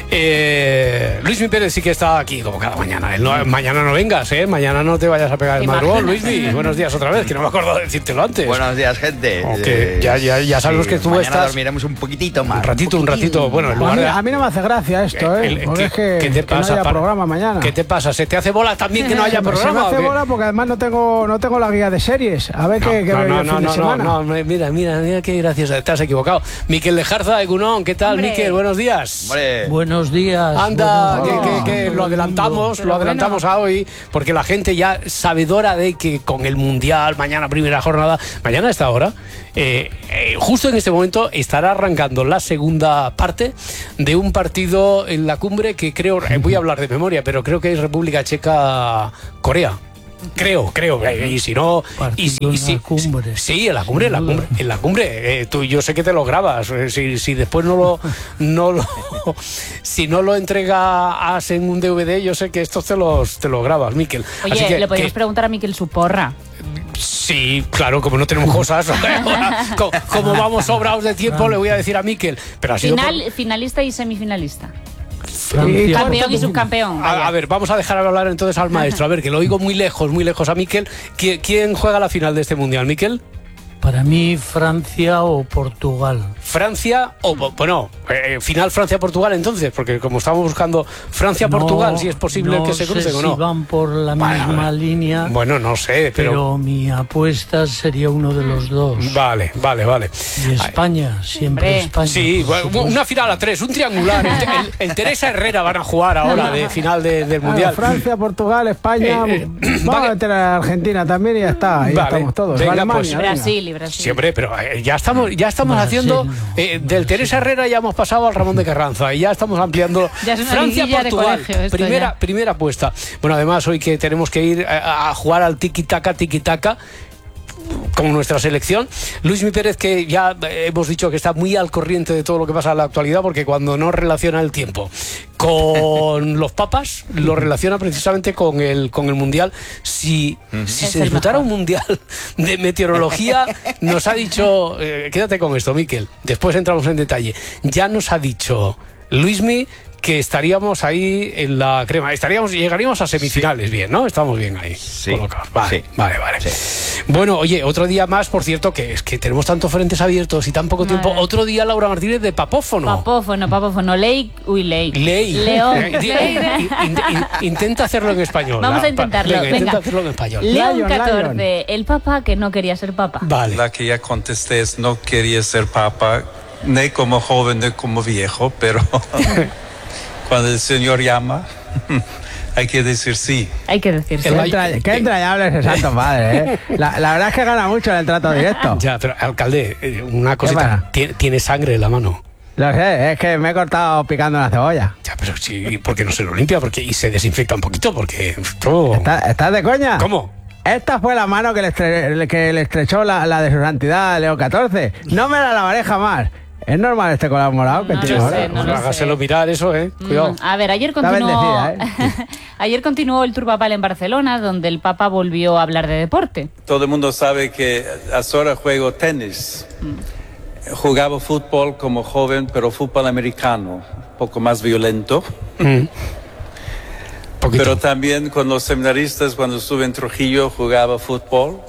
Eh, Luismi Pérez sí que está aquí como cada mañana. Él no, mañana no vengas, ¿eh? Mañana no te vayas a pegar el madrugón, Luismi. Buenos días otra vez, que no me acuerdo de decírtelo antes. Buenos días, gente. Okay. Eh, ya, ya, ya sabemos sí, que tú mañana estás... dormiremos un poquitito más. Un ratito, un, un ratito. Bueno, en lugar a, mí, de... a mí no me hace gracia esto, ¿eh? El, porque ¿qué, es que, ¿qué te pasa, que no haya para... programa mañana. ¿Qué te pasa? ¿Se te hace bola también que no haya programa? Se me hace bola porque además no tengo, no tengo la guía de series. A ver no, qué, qué no, veo no, el no, fin no, de semana. No, no, mira, mira, mira qué gracioso. Te has equivocado. Miquel Lejarza de Cunón, ¿qué tal, Hombre. Miquel? Buenos días. Hombre. Buenos días. Anda, buenos que, que, que lo adelantamos, lo adelantamos a hoy, porque la gente ya sabedora de que con el Mundial, mañana primera jornada, mañana a esta hora, eh, eh, justo en este momento estará arrancando la segunda parte de un partido en la cumbre que creo, eh, voy a hablar de memoria, pero creo que es República Checa-Corea. Creo, creo, y si no, y si, y si, en la cumbre. Sí, en la cumbre, en la cumbre, en la cumbre. Eh, tú, yo sé que te lo grabas. Eh, si, si después no lo, no lo, si no lo entregas en un D V D, yo sé que estos te los, te los grabas, Miquel. Oye, Así que, le podemos que, preguntar a Miquel su porra. Sí, claro, como no tenemos cosas, como, como vamos sobrados de tiempo, le voy a decir a Miquel. Pero ha sido Final, por... finalista y semifinalista. Francia. Campeón y subcampeón. A, a ver, vamos a dejar hablar entonces al maestro. A ver, que lo oigo muy lejos, muy lejos a Miquel. ¿Quién, quién juega la final de este mundial, Miquel? Para mí, Francia o Portugal. Francia o, bueno, eh, final Francia-Portugal entonces, porque como estamos buscando Francia-Portugal, no, si es posible no que se crucen sé o no. Si van por la bueno, misma línea. Bueno, no sé, pero... Pero mi apuesta sería uno de los dos. Vale, vale, vale. Y España, Ay. siempre Hombre. España. Sí, bueno, una final a tres, un triangular. El, el, el Teresa Herrera van a jugar ahora de final de, del Mundial. Claro, Francia, Portugal, España. Eh, eh, vamos vale. a meter a Argentina también y ya está. Ahí vale. estamos todos. Venga, Alemania, pues, Brasil y Brasil. Siempre, pero eh, ya estamos, ya estamos Brasil, haciendo no, eh, del Teresa Herrera ya hemos pasado al Ramón de Carranza y ya estamos ampliando Francia-Portugal. Primera, primera apuesta. Bueno, además hoy que tenemos que ir a, a jugar al tiki-taka, tiki-taka con nuestra selección. Luismi Pérez, que ya hemos dicho que está muy al corriente de todo lo que pasa en la actualidad, porque cuando no relaciona el tiempo con los papas, lo relaciona precisamente con el, con el Mundial. Si, uh-huh. si se disputara un Mundial de meteorología, nos ha dicho, eh, quédate con esto, Miquel, después entramos en detalle, ya nos ha dicho Luismi que estaríamos ahí en la crema, estaríamos, llegaríamos a semifinales, sí. Bien, ¿no? Estamos bien ahí sí. colocados. Vale, sí. vale, vale. Sí. Bueno, oye, otro día más, por cierto, que es que tenemos tantos frentes abiertos y tan poco vale. tiempo. Otro día, Laura Martínez, de papófono. Papófono, papófono, ley, uy, ley. Ley. León. in, in, in, intenta hacerlo en español. Vamos la, a intentarlo. Venga, Venga. Intenta hacerlo en español. León catorce, el papa que no quería ser papa. Vale. La que ya contesté es no quería ser papa, ni como joven ni como viejo, pero... Cuando el Señor llama, hay que decir sí. Hay que decir sí. Qué, entra, qué entrañable ese Santo Padre, ¿eh? La, la verdad es que gana mucho en el trato directo. Ya, pero alcalde, una cosita. ¿Tiene, tiene sangre en la mano? Lo sé, es que me he cortado picando una cebolla. Ya, pero sí, ¿por qué no se lo limpia? Porque, y se desinfecta un poquito, porque... Oh. ¿Estás está de coña? ¿Cómo? Esta fue la mano que le, estre que le estrechó la, la de su santidad León catorce. No me la lavaré jamás. ¿Es normal este color morado que no tiene ahora? Sé, no pues hágaselo mirar eso, ¿eh? Cuidado. Mm, a ver, ayer continuó, ¿eh? ayer continuó el tour papal en Barcelona, donde el Papa volvió a hablar de deporte. Todo el mundo sabe que ahora juego tenis. Mm. Jugaba fútbol como joven, pero fútbol americano, un poco más violento. Mm. Pero también con los seminaristas, cuando estuve en Trujillo, jugaba fútbol.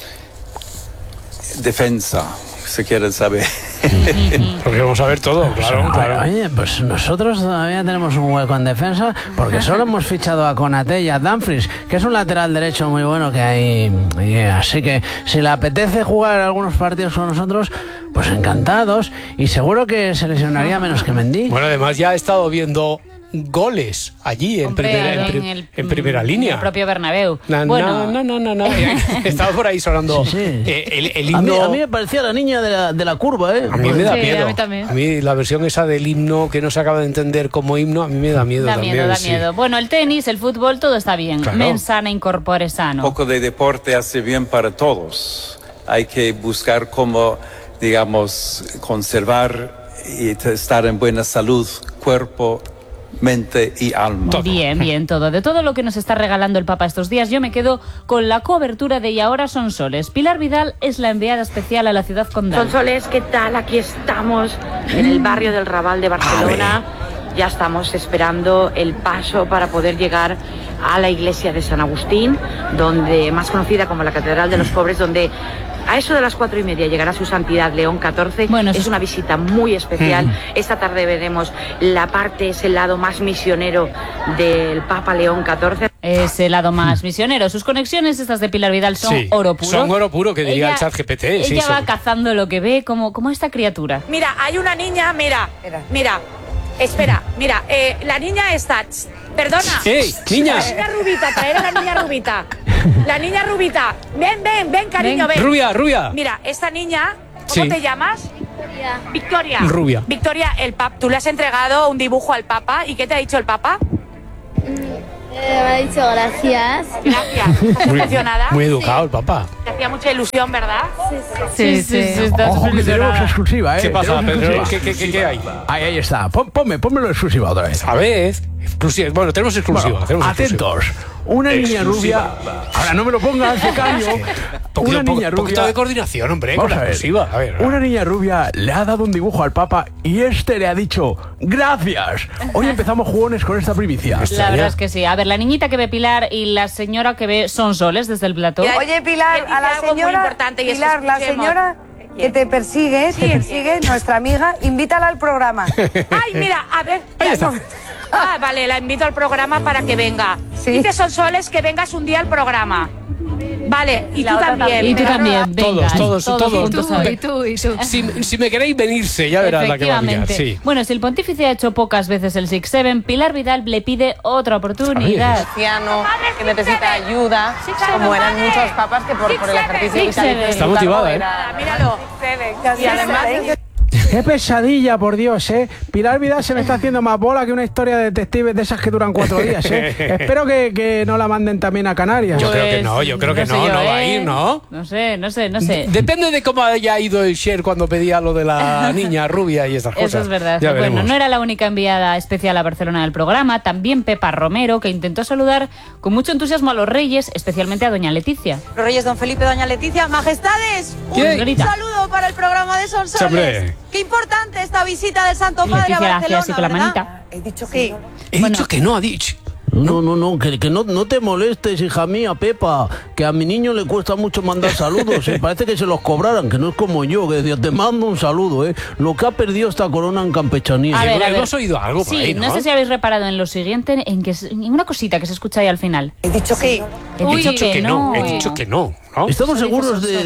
Defensa, si quieren saber. Porque vamos a ver todo, claro, claro. Oye, pues nosotros todavía tenemos un hueco en defensa porque solo hemos fichado a Konaté y a Dumfries, que es un lateral derecho muy bueno que hay. Así que si le apetece jugar algunos partidos con nosotros, pues encantados. Y seguro que se lesionaría menos que Mendy. Bueno, además ya he estado viendo goles allí en, Hombre, primera, en, en, el, en primera línea. En el propio Bernabéu. No, bueno. no, no, no, no. Estaba por ahí sonando sí, sí. Eh, el, el himno. A mí, a mí me parecía la niña de la, de la curva, ¿eh? A mí me da sí, miedo. A mí, también. a mí la versión esa del himno que no se acaba de entender como himno, a mí me da miedo da también. Miedo, da sí. miedo. Bueno, el tenis, el fútbol, todo está bien. Claro. Mens sana, incorpore sano. Un poco de deporte hace bien para todos. Hay que buscar cómo, digamos, conservar y estar en buena salud, cuerpo mente y alma. Bien, bien, todo. De todo lo que nos está regalando el Papa estos días, yo me quedo con la cobertura de Y ahora son soles. Pilar Vidal es la enviada especial a la ciudad condal. Sonsoles, ¿qué tal? Aquí estamos en el barrio del Raval de Barcelona. Ya estamos esperando el paso para poder llegar a la iglesia de San Agustín, donde, más conocida como la Catedral de los Pobres, donde a eso de las cuatro y media llegará su santidad León catorce. Bueno, es una visita muy especial. Mm. Esta tarde veremos la parte, ese lado más misionero del Papa León catorce. Ese lado más misionero. Sus conexiones, estas de Pilar Vidal, son sí, oro puro. Son oro puro, que diría ella, el chat G P T. Ella sí, va son... cazando lo que ve, como, como esta criatura. Mira, hay una niña, mira, mira, espera, mira, eh, la niña está... Perdona. ¡Ey, niña! La niña rubita, traer a la niña rubita. La niña rubita. Ven, ven, ven, cariño, ven. Rubia, rubia. Mira, esta niña, ¿cómo sí. te llamas? Victoria. Victoria. Rubia. Victoria, el pap, tú le has entregado un dibujo al Papa. ¿Y qué te ha dicho el Papa? Eh, me ha dicho gracias. Gracias. ¿Estás emocionada? Muy educado el Papa. Te hacía mucha ilusión, ¿verdad? Sí, sí, sí. sí, sí, sí está Ojo, que tenemos exclusiva, ¿eh? ¿Qué pasa, Pedro? ¿Qué, qué, qué, ¿Qué hay? Ahí, ahí está. Ponme, pónmelo exclusiva otra vez. A ver. Exclusiva. Bueno, tenemos exclusiva. Bueno, tenemos atentos. Exclusiva. Una niña rubia. Ahora no me lo pongas de caño. Poquito, una niña po, rubia. poquito de coordinación, hombre. Con la exclusiva. A ver. Una niña rubia le ha dado un dibujo al Papa y este le ha dicho gracias. Hoy empezamos jugones con esta primicia. La verdad es que sí. A ver, la niñita que ve Pilar y la señora que ve Sonsoles desde el plató. Oye, Pilar, a la señora, Pilar, la señora que te persigue, que persigue, nuestra amiga, invítala al programa. Ay, mira, a ver. Ya, no. Ah, vale, la invito al programa para que venga. ¿Sí? Dice Sonsoles que vengas un día al programa. Vale, y, y tú también. Y tú también, venga. Todos, todos, todos. todos. Y tú, y tú. Si, si me queréis venirse, ya verás la que va a liar. Sí. Bueno, si el pontífice ha hecho pocas veces el six seven, Pilar Vidal le pide otra oportunidad. Anciano, que necesita ayuda, como eran muchos papas que por, por el ejercicio vital. Está motivada, ¿eh? Míralo. Y además... Qué pesadilla, por Dios, ¿eh? Pilar Vidal se me está haciendo más bola que una historia de detectives de esas que duran cuatro días, ¿eh? Espero que, que no la manden también a Canarias. Yo pues, creo que no, yo creo que no, no, yo, no va a ir, ¿no? No sé, no sé, no sé. Depende de cómo haya ido el Cher cuando pedía lo de la niña rubia y esas cosas. Eso es verdad. Ya bueno, veremos. No era la única enviada especial a Barcelona del programa, también Pepa Romero, que intentó saludar con mucho entusiasmo a los reyes, especialmente a doña Leticia. Los reyes don Felipe, doña Leticia, majestades, un ¿Qué? saludo para el programa de Sonsoles. Hombre. Qué importante esta visita del Santo Padre a Barcelona, así con la manita. He dicho que sí. He bueno. dicho que no, ha dicho. No, no, no, que, que no, no te molestes, hija mía, Pepa, que a mi niño le cuesta mucho mandar saludos, ¿eh? Parece que se los cobraran, que no es como yo, que decía, te mando un saludo, ¿eh? Lo que ha perdido esta corona en campechanía. A ver, a ver. Hemos oído algo por sí, ahí, ¿no? no sé si habéis reparado en lo siguiente, en que en una cosita que se escucha ahí al final. He dicho que He Uy, dicho que, que no. He dicho que no. ¿No? ¿Estamos seguros de,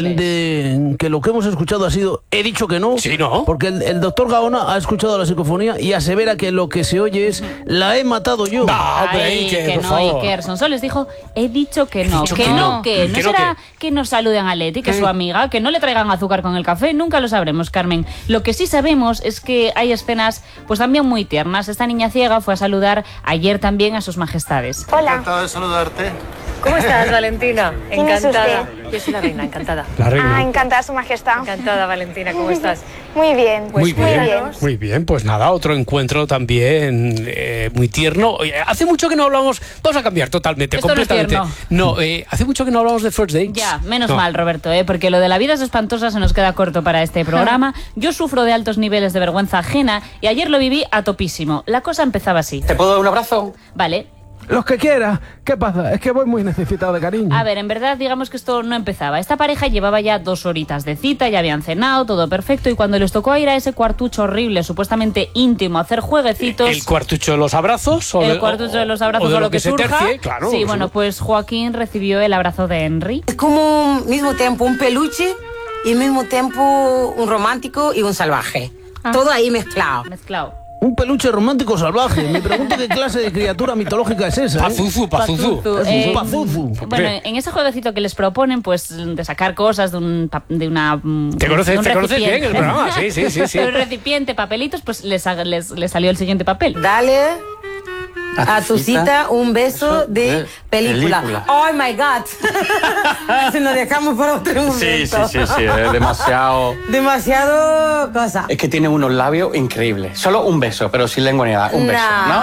de que lo que hemos escuchado ha sido he dicho que no? Sí, ¿no? Porque el, el doctor Gaona ha escuchado la psicofonía y asevera que lo que se oye es la he matado yo. No, hombre, Ay, Iker, que por no, favor. Iker Sonsoles dijo, he dicho que no, dicho que, que no, no, que no que no, será que nos saluden a Leti, que es su amiga, que no le traigan azúcar con el café, nunca lo sabremos, Carmen. Lo que sí sabemos es que hay escenas pues también muy tiernas. Esta niña ciega fue a saludar ayer también a sus majestades. Hola. Encantado de saludarte. ¿Cómo estás, Valentina? ¿Quién es Encantada. usted? Yo soy la reina, encantada. La reina. Ah, encantada, su majestad. Encantada, Valentina, ¿cómo estás? Muy bien. Muy Pues bien, muy bien. muy bien, pues nada, otro encuentro también eh, muy tierno. Oye, hace mucho que no hablamos, vamos a cambiar totalmente, Esto no es completamente. tierno. No, eh, hace mucho que no hablamos de First Dates. Ya, menos No. mal, Roberto, ¿eh? Porque lo de la vida es espantosa se nos queda corto para este programa. Yo sufro de altos niveles de vergüenza ajena y ayer lo viví a topísimo. La cosa empezaba así. ¿Te puedo dar un abrazo? Vale. Los que quieras. ¿Qué pasa? Es que voy muy necesitado de cariño. A ver, en verdad, digamos que esto no empezaba. Esta pareja llevaba ya dos horitas de cita, ya habían cenado, todo perfecto, y cuando les tocó ir a ese cuartucho horrible, supuestamente íntimo, a hacer jueguecitos... ¿El cuartucho de los abrazos? O el de, cuartucho de los abrazos o, de o lo lo que, que se surja. tercie, claro. Sí, bueno, pues Joaquín recibió el abrazo de Henry. Es como al mismo tiempo un peluche y al mismo tiempo un romántico y un salvaje. Ah. Todo ahí mezclado. Mezclado. Un peluche romántico salvaje. Me pregunto qué clase de criatura mitológica es esa. ¿eh? Pazuzu, pazuzu. Pazuzu. Es Eh, un pazuzu. Bueno, en ese jueguecito que les proponen, pues de sacar cosas de un pa- de una Te conoces, de un te conoces bien recipiente. el programa, sí, sí, sí, sí. De un recipiente, papelitos, pues les, ha- les, les salió el siguiente papel. Dale. A tu cita, un beso de película. película. Oh my God. Si nos dejamos para otro momento. Sí, sí, sí, sí, es demasiado... Demasiado cosa. Es que tiene unos labios increíbles. Solo un beso, pero sin lengua ni nada. Un beso, ¿no?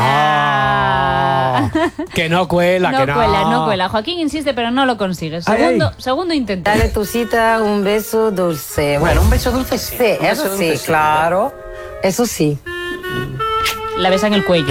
Que no cuela, No que no. cuela, no cuela. Joaquín insiste, pero no lo consigue. Ay, Segundo, segundo intento. Dale tu cita, un beso dulce. Bueno, un beso dulce sí. Sí, Un beso eso dulce sí, claro. Eso sí. La besa en el cuello.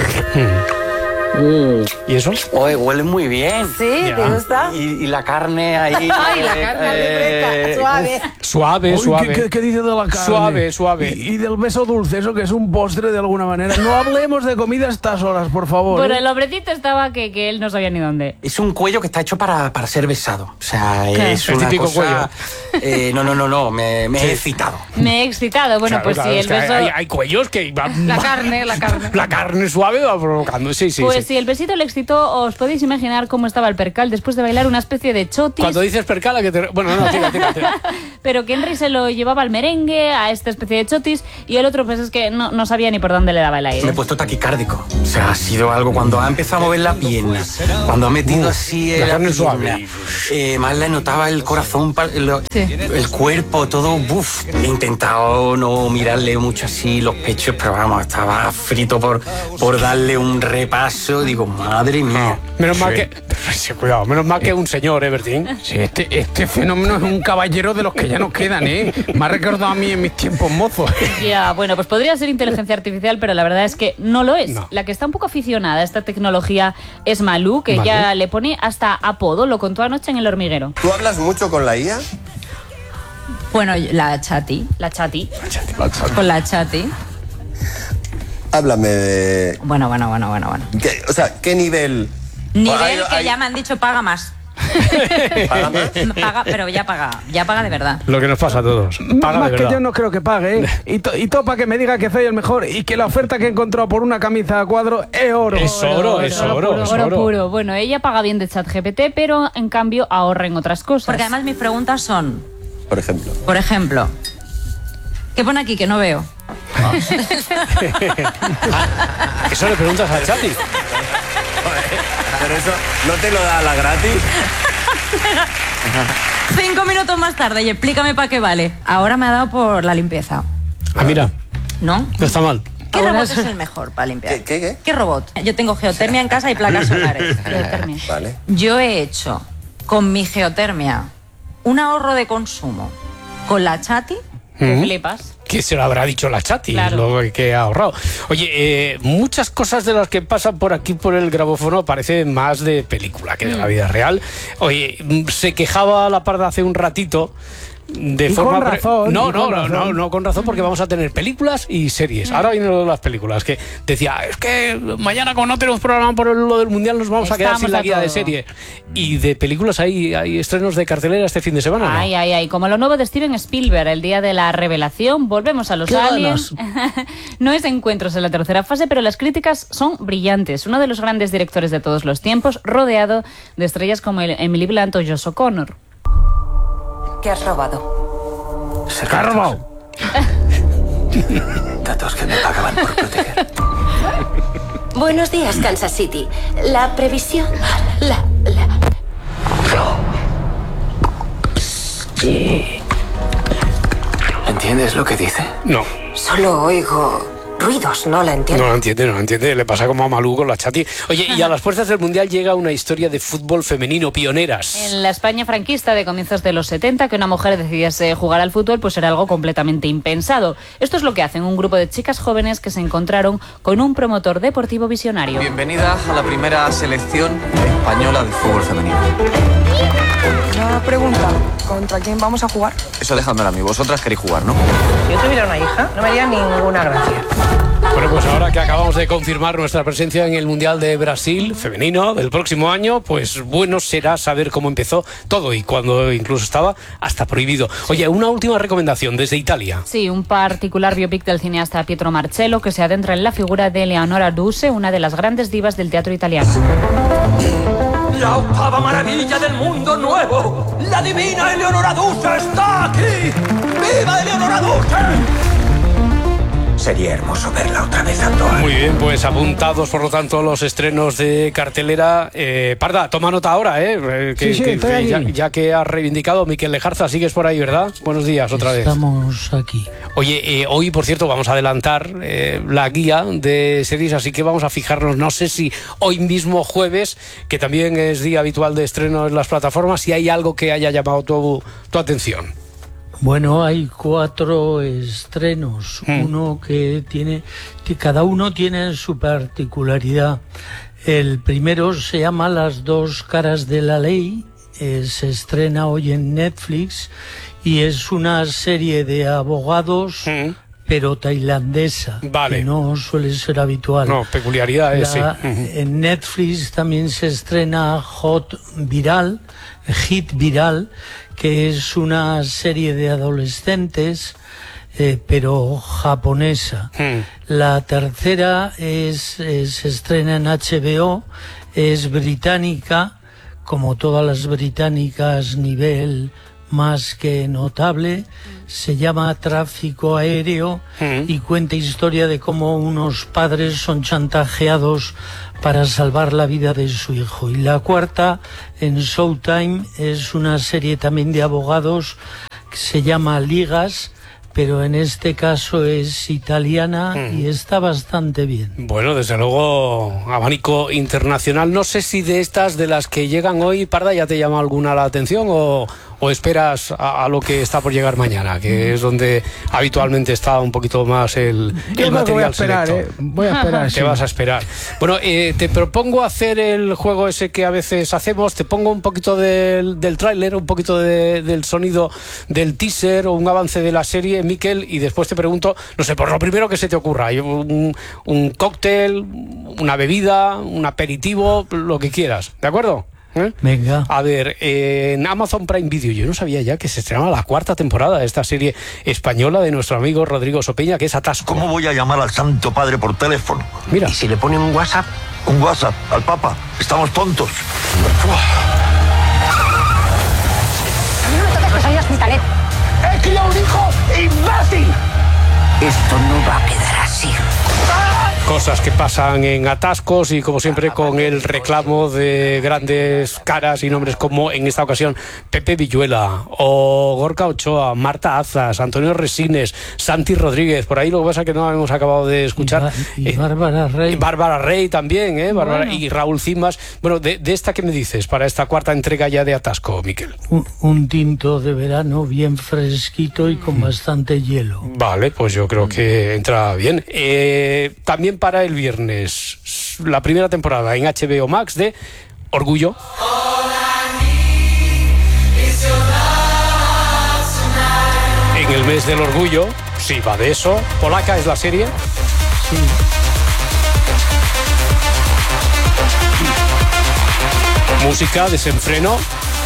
¿Y eso? Oye, huele muy bien. Sí, ¿te Ya. gusta? Y, y la carne ahí... Ay, la carne eh, suave. Suave, Uy, suave. ¿qué, qué, qué dice de la carne? Suave, suave. Y, y del beso dulce, eso que es un postre de alguna manera. No hablemos de comida a estas horas, por favor. Bueno, ¿eh? el hombrecito estaba que, que él no sabía ni dónde. Es un cuello que está hecho para, para ser besado. O sea, Claro. es El una típico cosa... Eh, no, no, no, no, me, me he excitado. Me he excitado. Bueno, Claro, pues claro, sí, es el que beso... hay, hay cuellos que van... La carne, la carne. La carne suave va provocando, sí, sí. Pues sí. si el besito le excitó, os podéis imaginar cómo estaba el percal después de bailar una especie de chotis. Cuando dices percala, que te... Bueno, no, tira, tira, tira. Pero que Henry se lo llevaba al merengue, a esta especie de chotis, y el otro pues es que no, no sabía ni por dónde le daba el Me aire. he puesto taquicárdico. O sea, ha sido algo cuando ha empezado a mover la pierna, cuando ha metido así la la carne pierna, suave. eh, más le notaba el corazón, pa- lo- Sí. el cuerpo, todo. Buf. He intentado no mirarle mucho así los pechos, pero vamos, estaba frito por, por darle un repaso. Digo, madre mía. Menos mal Sí. que... Sí, cuidado, menos mal que un señor, ¿eh, Bertín? Sí, este, este fenómeno es un caballero de los que ya nos quedan, ¿eh? Me ha recordado a mí en mis tiempos mozos. Ya, bueno, pues podría ser inteligencia artificial, pero la verdad es que no lo es. No. La que está un poco aficionada a esta tecnología es Malú, que Malú. ya le pone hasta apodo, lo contó anoche en El Hormiguero. ¿Tú hablas mucho con la I A? Bueno, la chati. La chati. Con la chati. Háblame de... Bueno, bueno, bueno, bueno, bueno. ¿Qué- o sea, ¿qué nivel? Nivel Hay- que hay- ya me han dicho paga más. ¿Paga más? Paga, pero ya paga, ya paga de verdad. Lo que nos pasa a todos. Paga Más de que verdad. yo no creo que pague, ¿eh? Y, to, y topa que me diga que soy el mejor y que la oferta que he encontrado por una camisa a cuadro es oro. Es oro, es oro, puro, es oro oro. puro. Bueno, ella paga bien de ChatGPT, pero en cambio ahorra en otras cosas. Porque además mis preguntas son, Por ejemplo. por ejemplo, ¿qué pone aquí que no veo? Eso le preguntas a Chati. Pero eso no te lo da la gratis. Cinco minutos más tarde y explícame para qué vale. Ahora me ha dado por la limpieza. Ah, mira, ¿No? no está mal. ¿Qué Ahora robot es- es el mejor para limpiar? ¿Qué, qué, qué? ¿Qué robot? Yo tengo geotermia en casa y placas solares. Geotermia. Vale. Yo he hecho con mi geotermia un ahorro de consumo con la chati. ¿Mm? Flipas. Que se lo habrá dicho la Chati, Claro. lo que ha ahorrado. Oye, eh, muchas cosas de las que pasan por aquí por el grabófono parecen más de película que de la vida real. Oye, mm, se quejaba la parda hace un ratito de Y forma con pre- razón, no y no con no, no razón. no con razón, porque vamos a tener películas y series. Ahora vienen lo de las películas, que decía, es que mañana como no tenemos programa por lo del mundial nos vamos a quedar Estamos sin la a guía de todo. serie. Y de películas hay hay estrenos de cartelera este fin de semana, ¿no? Ay, ay, ay. Como lo nuevo de Steven Spielberg, el día de la revelación, volvemos a los ¡Qué aliens. No es encuentros en la tercera fase, pero las críticas son brillantes. Uno de los grandes directores de todos los tiempos, rodeado de estrellas como el Emily Blunt o Josh O'Connor. ¿Qué has robado? Carbo. Datos que me pagaban por proteger. Buenos días, Kansas City. La previsión... La... la... ¿Entiendes lo que dice? No. Solo oigo ruidos, no la entiendo. No lo entiende, no lo entiende. Le pasa como a Malú con la Chati. Oye, y a las puertas del Mundial llega una historia de fútbol femenino pioneras. En la España franquista de comienzos de los setenta, que una mujer decidiese jugar al fútbol, pues era algo completamente impensado. Esto es lo que hacen un grupo de chicas jóvenes que se encontraron con un promotor deportivo visionario. Bienvenida a la primera selección española de fútbol femenino. Una pregunta, ¿contra quién vamos a jugar? Eso dejadmelo a mí, vosotras queréis jugar, ¿no? Si yo tuviera una hija, no me haría ninguna gracia. Bueno, pues ahora que acabamos de confirmar nuestra presencia en el Mundial de Brasil femenino del próximo año, pues bueno será saber cómo empezó todo y cuando incluso estaba hasta prohibido. Oye, una última recomendación desde Italia. Sí, un particular biopic del cineasta Pietro Marcello que se adentra en la figura de Eleonora Duse, una de las grandes divas del teatro italiano. La octava maravilla del mundo nuevo. La divina Eleonora Duse está aquí. ¡Viva Eleonora Duse! Sería hermoso verla otra vez actuar. Muy bien, pues apuntados por lo tanto los estrenos de cartelera. Eh, Parda, toma nota ahora, ¿eh? Que, sí, sí, que, estoy que, aquí. ya, ya que has reivindicado Miquel Lejarza, sigues por ahí, ¿verdad? Buenos días otra vez. Estamos aquí. Oye, eh, hoy, por cierto, vamos a adelantar eh, la guía de series, así que vamos a fijarnos, no sé si hoy mismo jueves, que también es día habitual de estreno en las plataformas, si hay algo que haya llamado tu, tu atención. Bueno, hay cuatro estrenos, mm. uno que tiene, que cada uno tiene su particularidad. El primero se llama Las dos caras de la ley, eh, se estrena hoy en Netflix y es una serie de abogados, mm. pero tailandesa, vale. que no suele ser habitual. No, peculiaridad es, sí. En Netflix también se estrena Hot Viral, Hit Viral, que es una serie de adolescentes, eh, pero japonesa. Hmm. La tercera es, es, se estrena en H B O, es británica, como todas las británicas, nivel más que notable, se llama Tráfico Aéreo mm. y cuenta historia de cómo unos padres son chantajeados para salvar la vida de su hijo. Y la cuarta, en Showtime, es una serie también de abogados que se llama Ligas, pero en este caso es italiana mm. y está bastante bien. Bueno, desde luego, abanico internacional. No sé si de estas, de las que llegan hoy, Parda, ¿ya te llama alguna la atención o, o esperas a, a lo que está por llegar mañana, que es donde habitualmente está un poquito más el, el material voy a esperar, selecto? Eh. Voy a esperar, Te sí. vas a esperar. Bueno, eh, te propongo hacer el juego ese que a veces hacemos. Te pongo un poquito del, del tráiler, un poquito de, del sonido del teaser o un avance de la serie, Miquel, y después te pregunto, no sé, por lo primero que se te ocurra, un, un cóctel, una bebida, un aperitivo, lo que quieras, ¿de acuerdo? ¿Eh? Venga. A ver, eh, en Amazon Prime Video, yo no sabía ya que se estrenaba la cuarta temporada de esta serie española de nuestro amigo Rodrigo Sopeña, que es Atasco. ¿Cómo voy a llamar al Santo Padre por teléfono? Mira. ¿Y si le ponen un WhatsApp? Un WhatsApp al Papa. Estamos tontos. No me toques que soy hospitalet. ¡He criado un hijo imbécil! Esto no va a quedar así. Cosas que pasan en atascos y como siempre con el reclamo de grandes caras y nombres como en esta ocasión Pepe Villuela o Gorka Ochoa, Marta Azas, Antonio Resines, Santi Rodríguez. Por ahí lo que pasa es que no hemos acabado de escuchar. Y, y eh, Bárbara Rey. Bárbara Rey también, ¿eh? Bárbara, bueno. Y Raúl Cimas. Bueno, de, de esta, ¿qué me dices para esta cuarta entrega ya de Atasco, Miquel? Un, un tinto de verano bien fresquito y con bastante hielo. Vale, pues yo creo que entra bien. Eh, también para el viernes, la primera temporada en H B O Max de Orgullo. En el mes del orgullo, sí, va de eso. Polaca es la serie. Sí. Música, desenfreno,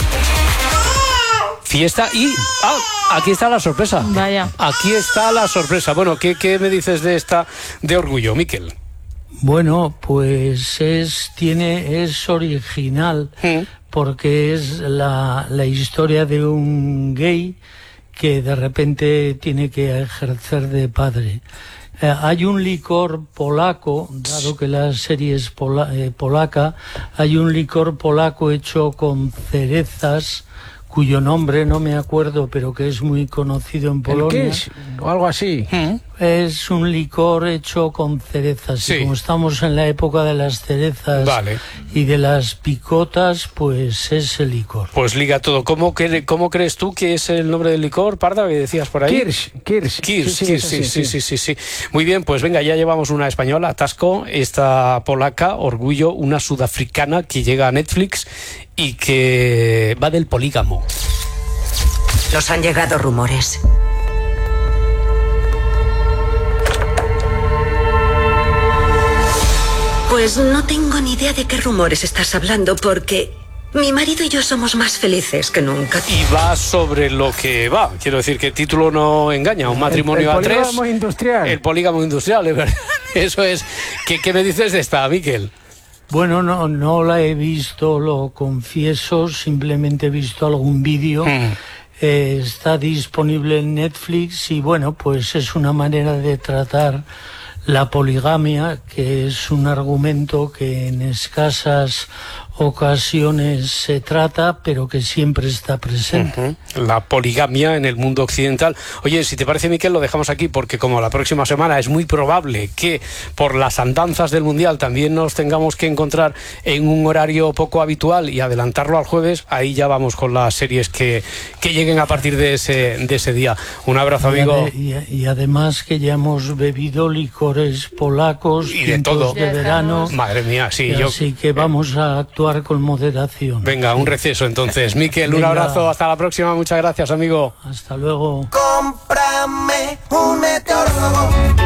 fiesta y... ¡Ah! Aquí está la sorpresa. Vaya. Aquí está la sorpresa. Bueno, ¿qué, qué me dices de esta de Orgullo, Miquel? Bueno, pues es tiene es original ¿Mm? porque es la, la historia de un gay que de repente tiene que ejercer de padre. Eh, hay un licor polaco, dado que la serie es pola, eh, polaca, hay un licor polaco hecho con cerezas, cuyo nombre no me acuerdo, pero que es muy conocido en Polonia. ¿El Kish? O algo así. ¿Mm? Es un licor hecho con cerezas. Sí. Y como estamos en la época de las cerezas vale. y de las picotas, pues es el licor. Pues liga todo. ¿Cómo, cre ¿Cómo crees tú que es el nombre del licor, Parda, que decías por ahí? Kirsch. Kirsch. Kirsch, sí, sí, Kirsch, sí, sí, sí, sí, sí. Muy bien, pues venga, ya llevamos una española, Atasco, esta polaca, Orgullo, una sudafricana que llega a Netflix y que va del polígamo. Nos han llegado rumores. Pues no tengo ni idea de qué rumores estás hablando porque mi marido y yo somos más felices que nunca. Y va sobre lo que va. Quiero decir que el título no engaña. Un matrimonio el, el a tres. El polígamo industrial. El polígamo industrial, es verdad. Eso es. ¿Qué, qué me dices de esta, Miquel? Bueno, no, no la he visto, lo confieso. Simplemente he visto algún vídeo. Mm. eh, está disponible en Netflix y bueno, pues es una manera de tratar la poligamia, que es un argumento que en escasas ocasiones se trata, pero que siempre está presente. Uh-huh. La poligamia en el mundo occidental. Oye, si te parece, Miquel, lo dejamos aquí, porque como la próxima semana es muy probable que por las andanzas del Mundial también nos tengamos que encontrar en un horario poco habitual y adelantarlo al jueves, ahí ya vamos con las series que, que lleguen a partir de ese, de ese día. Un abrazo, amigo. Y, ade- y, y además que ya hemos bebido licores polacos y de todo de verano. Madre mía, sí. Yo... Así que vamos a actuar con moderación. Venga, un receso entonces. Miquel, un Venga. abrazo, hasta la próxima, muchas gracias, amigo. Hasta luego. Cómprame un meteorólogo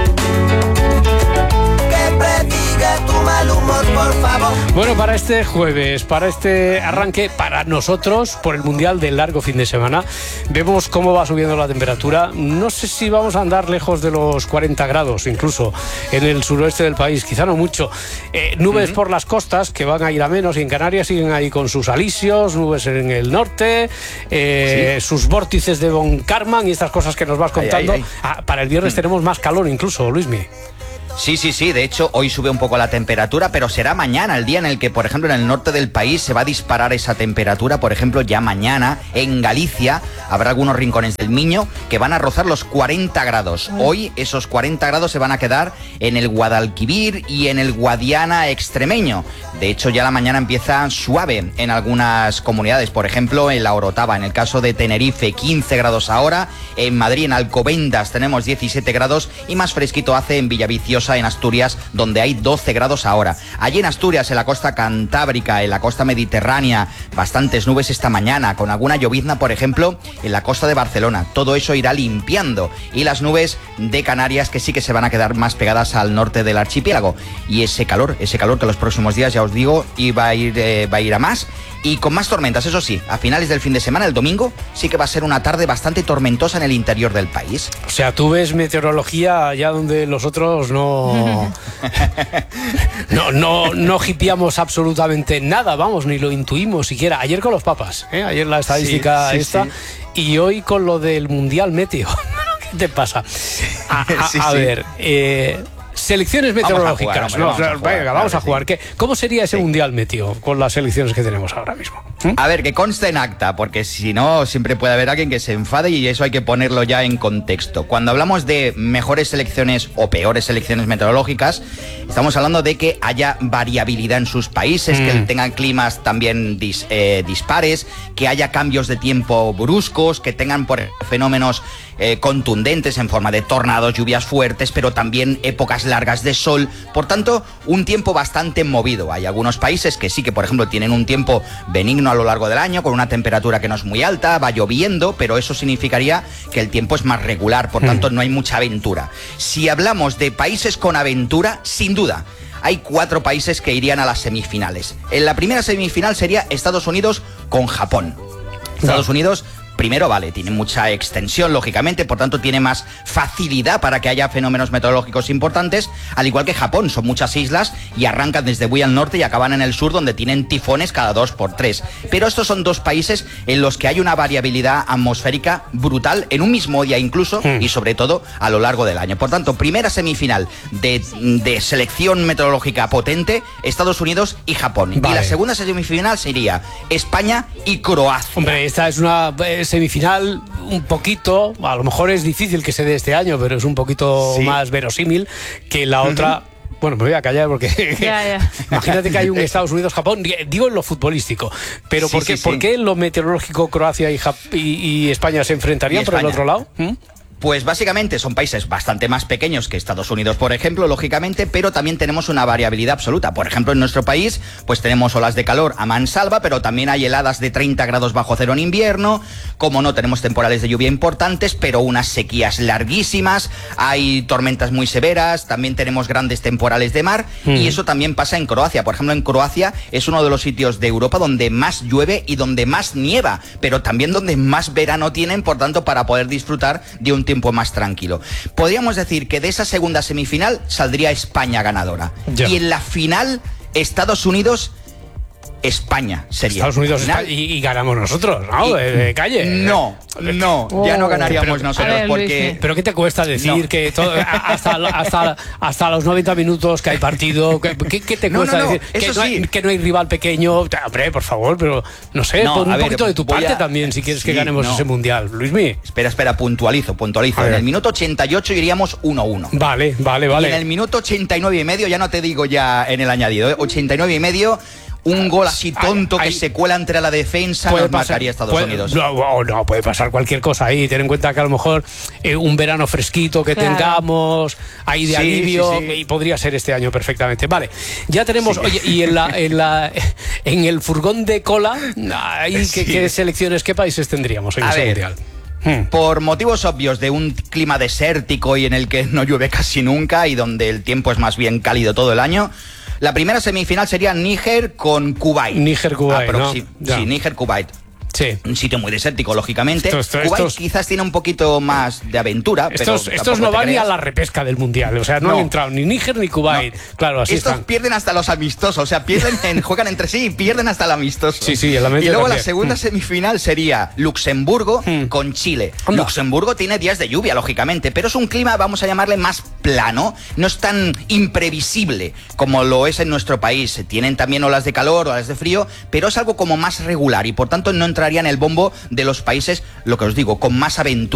que prediga tu mal humor, por favor. Bueno, para este jueves, para este arranque, para nosotros, por el Mundial del largo fin de semana, vemos cómo va subiendo la temperatura. No sé si vamos a andar lejos de los cuarenta grados, incluso en el suroeste del país, quizá no mucho. Eh, nubes uh-huh. por las costas, que van a ir a menos, y en Canarias siguen ahí con sus alisios, nubes en el norte, eh, ¿sí? sus vórtices de Von Karman y estas cosas que nos vas contando. Ay, ay, ay. Ah, para el viernes mm. tenemos más calor incluso, Luismi. Sí, sí, sí, de hecho hoy sube un poco la temperatura, pero será mañana el día en el que, por ejemplo, en el norte del país se va a disparar esa temperatura. Por ejemplo, ya mañana en Galicia habrá algunos rincones del Miño que van a rozar los cuarenta grados. Hoy esos cuarenta grados se van a quedar en el Guadalquivir y en el Guadiana extremeño. De hecho, ya la mañana empieza suave en algunas comunidades, por ejemplo, en la Orotava, en el caso de Tenerife, quince grados ahora, en Madrid, en Alcobendas tenemos diecisiete grados y más fresquito hace en Villaviciosa, en Asturias, donde hay doce grados ahora. Allí en Asturias, en la costa cantábrica, en la costa mediterránea, bastantes nubes esta mañana, con alguna llovizna, por ejemplo, en la costa de Barcelona. Todo eso irá limpiando. Y las nubes de Canarias, que sí que se van a quedar más pegadas al norte del archipiélago. Y ese calor, ese calor que los próximos días, ya os digo, iba a ir, eh, va a ir a más. Y con más tormentas, eso sí, a finales del fin de semana, el domingo, sí que va a ser una tarde bastante tormentosa en el interior del país. O sea, tú ves meteorología allá donde los otros no... no, no, no hipiamos absolutamente nada, vamos, ni lo intuimos siquiera. Ayer con los papas, ¿eh? Ayer la estadística sí, sí, esta, sí. Y hoy con lo del Mundial Meteo. ¿Qué te pasa? A, a, sí, a sí. ver... Eh, selecciones meteorológicas. Vamos a jugar, hombre, vamos a jugar, venga, vamos a jugar. Sí. ¿Qué, ¿Cómo sería ese sí. Mundial Meteo con las selecciones que tenemos ahora mismo? ¿Mm? A ver, que conste en acta, porque si no, siempre puede haber alguien que se enfade y eso hay que ponerlo ya en contexto. Cuando hablamos de mejores selecciones o peores selecciones meteorológicas, estamos hablando de que haya variabilidad en sus países, mm. que tengan climas también dis, eh, dispares, que haya cambios de tiempo bruscos, que tengan por fenómenos eh, contundentes en forma de tornados, lluvias fuertes, pero también épocas largas de sol. Por tanto, un tiempo bastante movido. Hay algunos países que sí que, por ejemplo, tienen un tiempo benigno a lo largo del año, con una temperatura que no es muy alta, va lloviendo, pero eso significaría que el tiempo es más regular, por tanto no hay mucha aventura. Si hablamos de países con aventura, sin duda, hay cuatro países que irían a las semifinales. En la primera semifinal sería Estados Unidos con Japón. Estados Unidos... Primero, vale, tiene mucha extensión, lógicamente, por tanto tiene más facilidad para que haya fenómenos meteorológicos importantes, al igual que Japón, son muchas islas y arrancan desde muy al norte y acaban en el sur, donde tienen tifones cada dos por tres. Pero estos son dos países en los que hay una variabilidad atmosférica brutal, en un mismo día incluso, mm. y sobre todo a lo largo del año. Por tanto, primera semifinal de, de selección meteorológica potente, Estados Unidos y Japón. Vale. Y la segunda semifinal sería España y Croacia. Hombre, esta es una... semifinal un poquito, a lo mejor es difícil que se dé este año, pero es un poquito sí. más verosímil que la otra. Uh-huh. Bueno, me voy a callar porque ya, ya. Imagínate que hay un Estados Unidos-Japón, digo en lo futbolístico, pero sí, ¿por, qué, sí, sí. ¿por qué en lo meteorológico Croacia y, Jap- y, y España se enfrentarían por el otro lado? ¿Mm? Pues básicamente son países bastante más pequeños que Estados Unidos, por ejemplo, lógicamente, pero también tenemos una variabilidad absoluta. Por ejemplo, en nuestro país, pues tenemos olas de calor a mansalva, pero también hay heladas de treinta grados bajo cero en invierno. Como no, tenemos temporales de lluvia importantes, pero unas sequías larguísimas. Hay tormentas muy severas, también tenemos grandes temporales de mar, mm. y eso también pasa en Croacia. Por ejemplo, en Croacia es uno de los sitios de Europa donde más llueve y donde más nieva, pero también donde más verano tienen, por tanto, para poder disfrutar de un tiempo más tranquilo. Podríamos decir que de esa segunda semifinal saldría España ganadora. Ya. Y en la final, Estados Unidos España sería. Estados Unidos España, y, y ganamos nosotros, ¿no? De, de calle. No, no, oh. ya no ganaríamos pero, nosotros ver, porque... Luis, ¿pero qué te cuesta decir no. que todo, hasta, hasta, hasta los noventa minutos que hay partido? ¿Qué, qué te cuesta no, no, no, decir que no, hay, sí. que no hay rival pequeño? Hombre, por favor, pero no sé, no, pon un ver, poquito de tu parte a... también si quieres sí, que ganemos no. ese mundial. Luismi. Espera, espera, puntualizo, puntualizo. En el minuto ochenta y ocho iríamos uno a uno. Vale, vale, vale. Y en el minuto ochenta y nueve y medio, ya no te digo ya en el añadido, ¿eh? ochenta y nueve y medio... Un gol así tonto ay, ay, que se cuela entre la defensa nos marcaría Estados puede, Unidos. No, no, puede pasar cualquier cosa ahí. Ten en cuenta que a lo mejor eh, un verano fresquito que claro. tengamos ahí de sí, alivio sí, sí. y podría ser este año perfectamente. Vale, ya tenemos, sí. oye, y en la, en la en el furgón de cola, ahí, sí. ¿qué, ¿qué selecciones, qué países tendríamos en a ese ver, mundial? Hmm. Por motivos obvios de un clima desértico y en el que no llueve casi nunca y donde el tiempo es más bien cálido todo el año. La primera semifinal sería Níger con Kuwait. Níger-Kuwait, ¿no? Sí, Níger-Kuwait. Sí. Un sitio muy desértico, lógicamente. Estos, estos, Kuwait estos, quizás tiene un poquito más de aventura. Estos, pero estos no van ni a la repesca del mundial. O sea, no, no. han entrado ni Níger ni Kuwait. No. Claro, así estos están. pierden hasta los amistosos. O sea, pierden en, juegan entre sí y pierden hasta el amistoso. Sí, sí, en la media y luego también. la segunda hmm. semifinal sería Luxemburgo hmm. con Chile. Anda. Luxemburgo tiene días de lluvia, lógicamente, pero es un clima, vamos a llamarle, más plano. No es tan imprevisible como lo es en nuestro país. Tienen también olas de calor, olas de frío, pero es algo como más regular y por tanto no entraría en el bombo de los países, lo que os digo, con más aventura.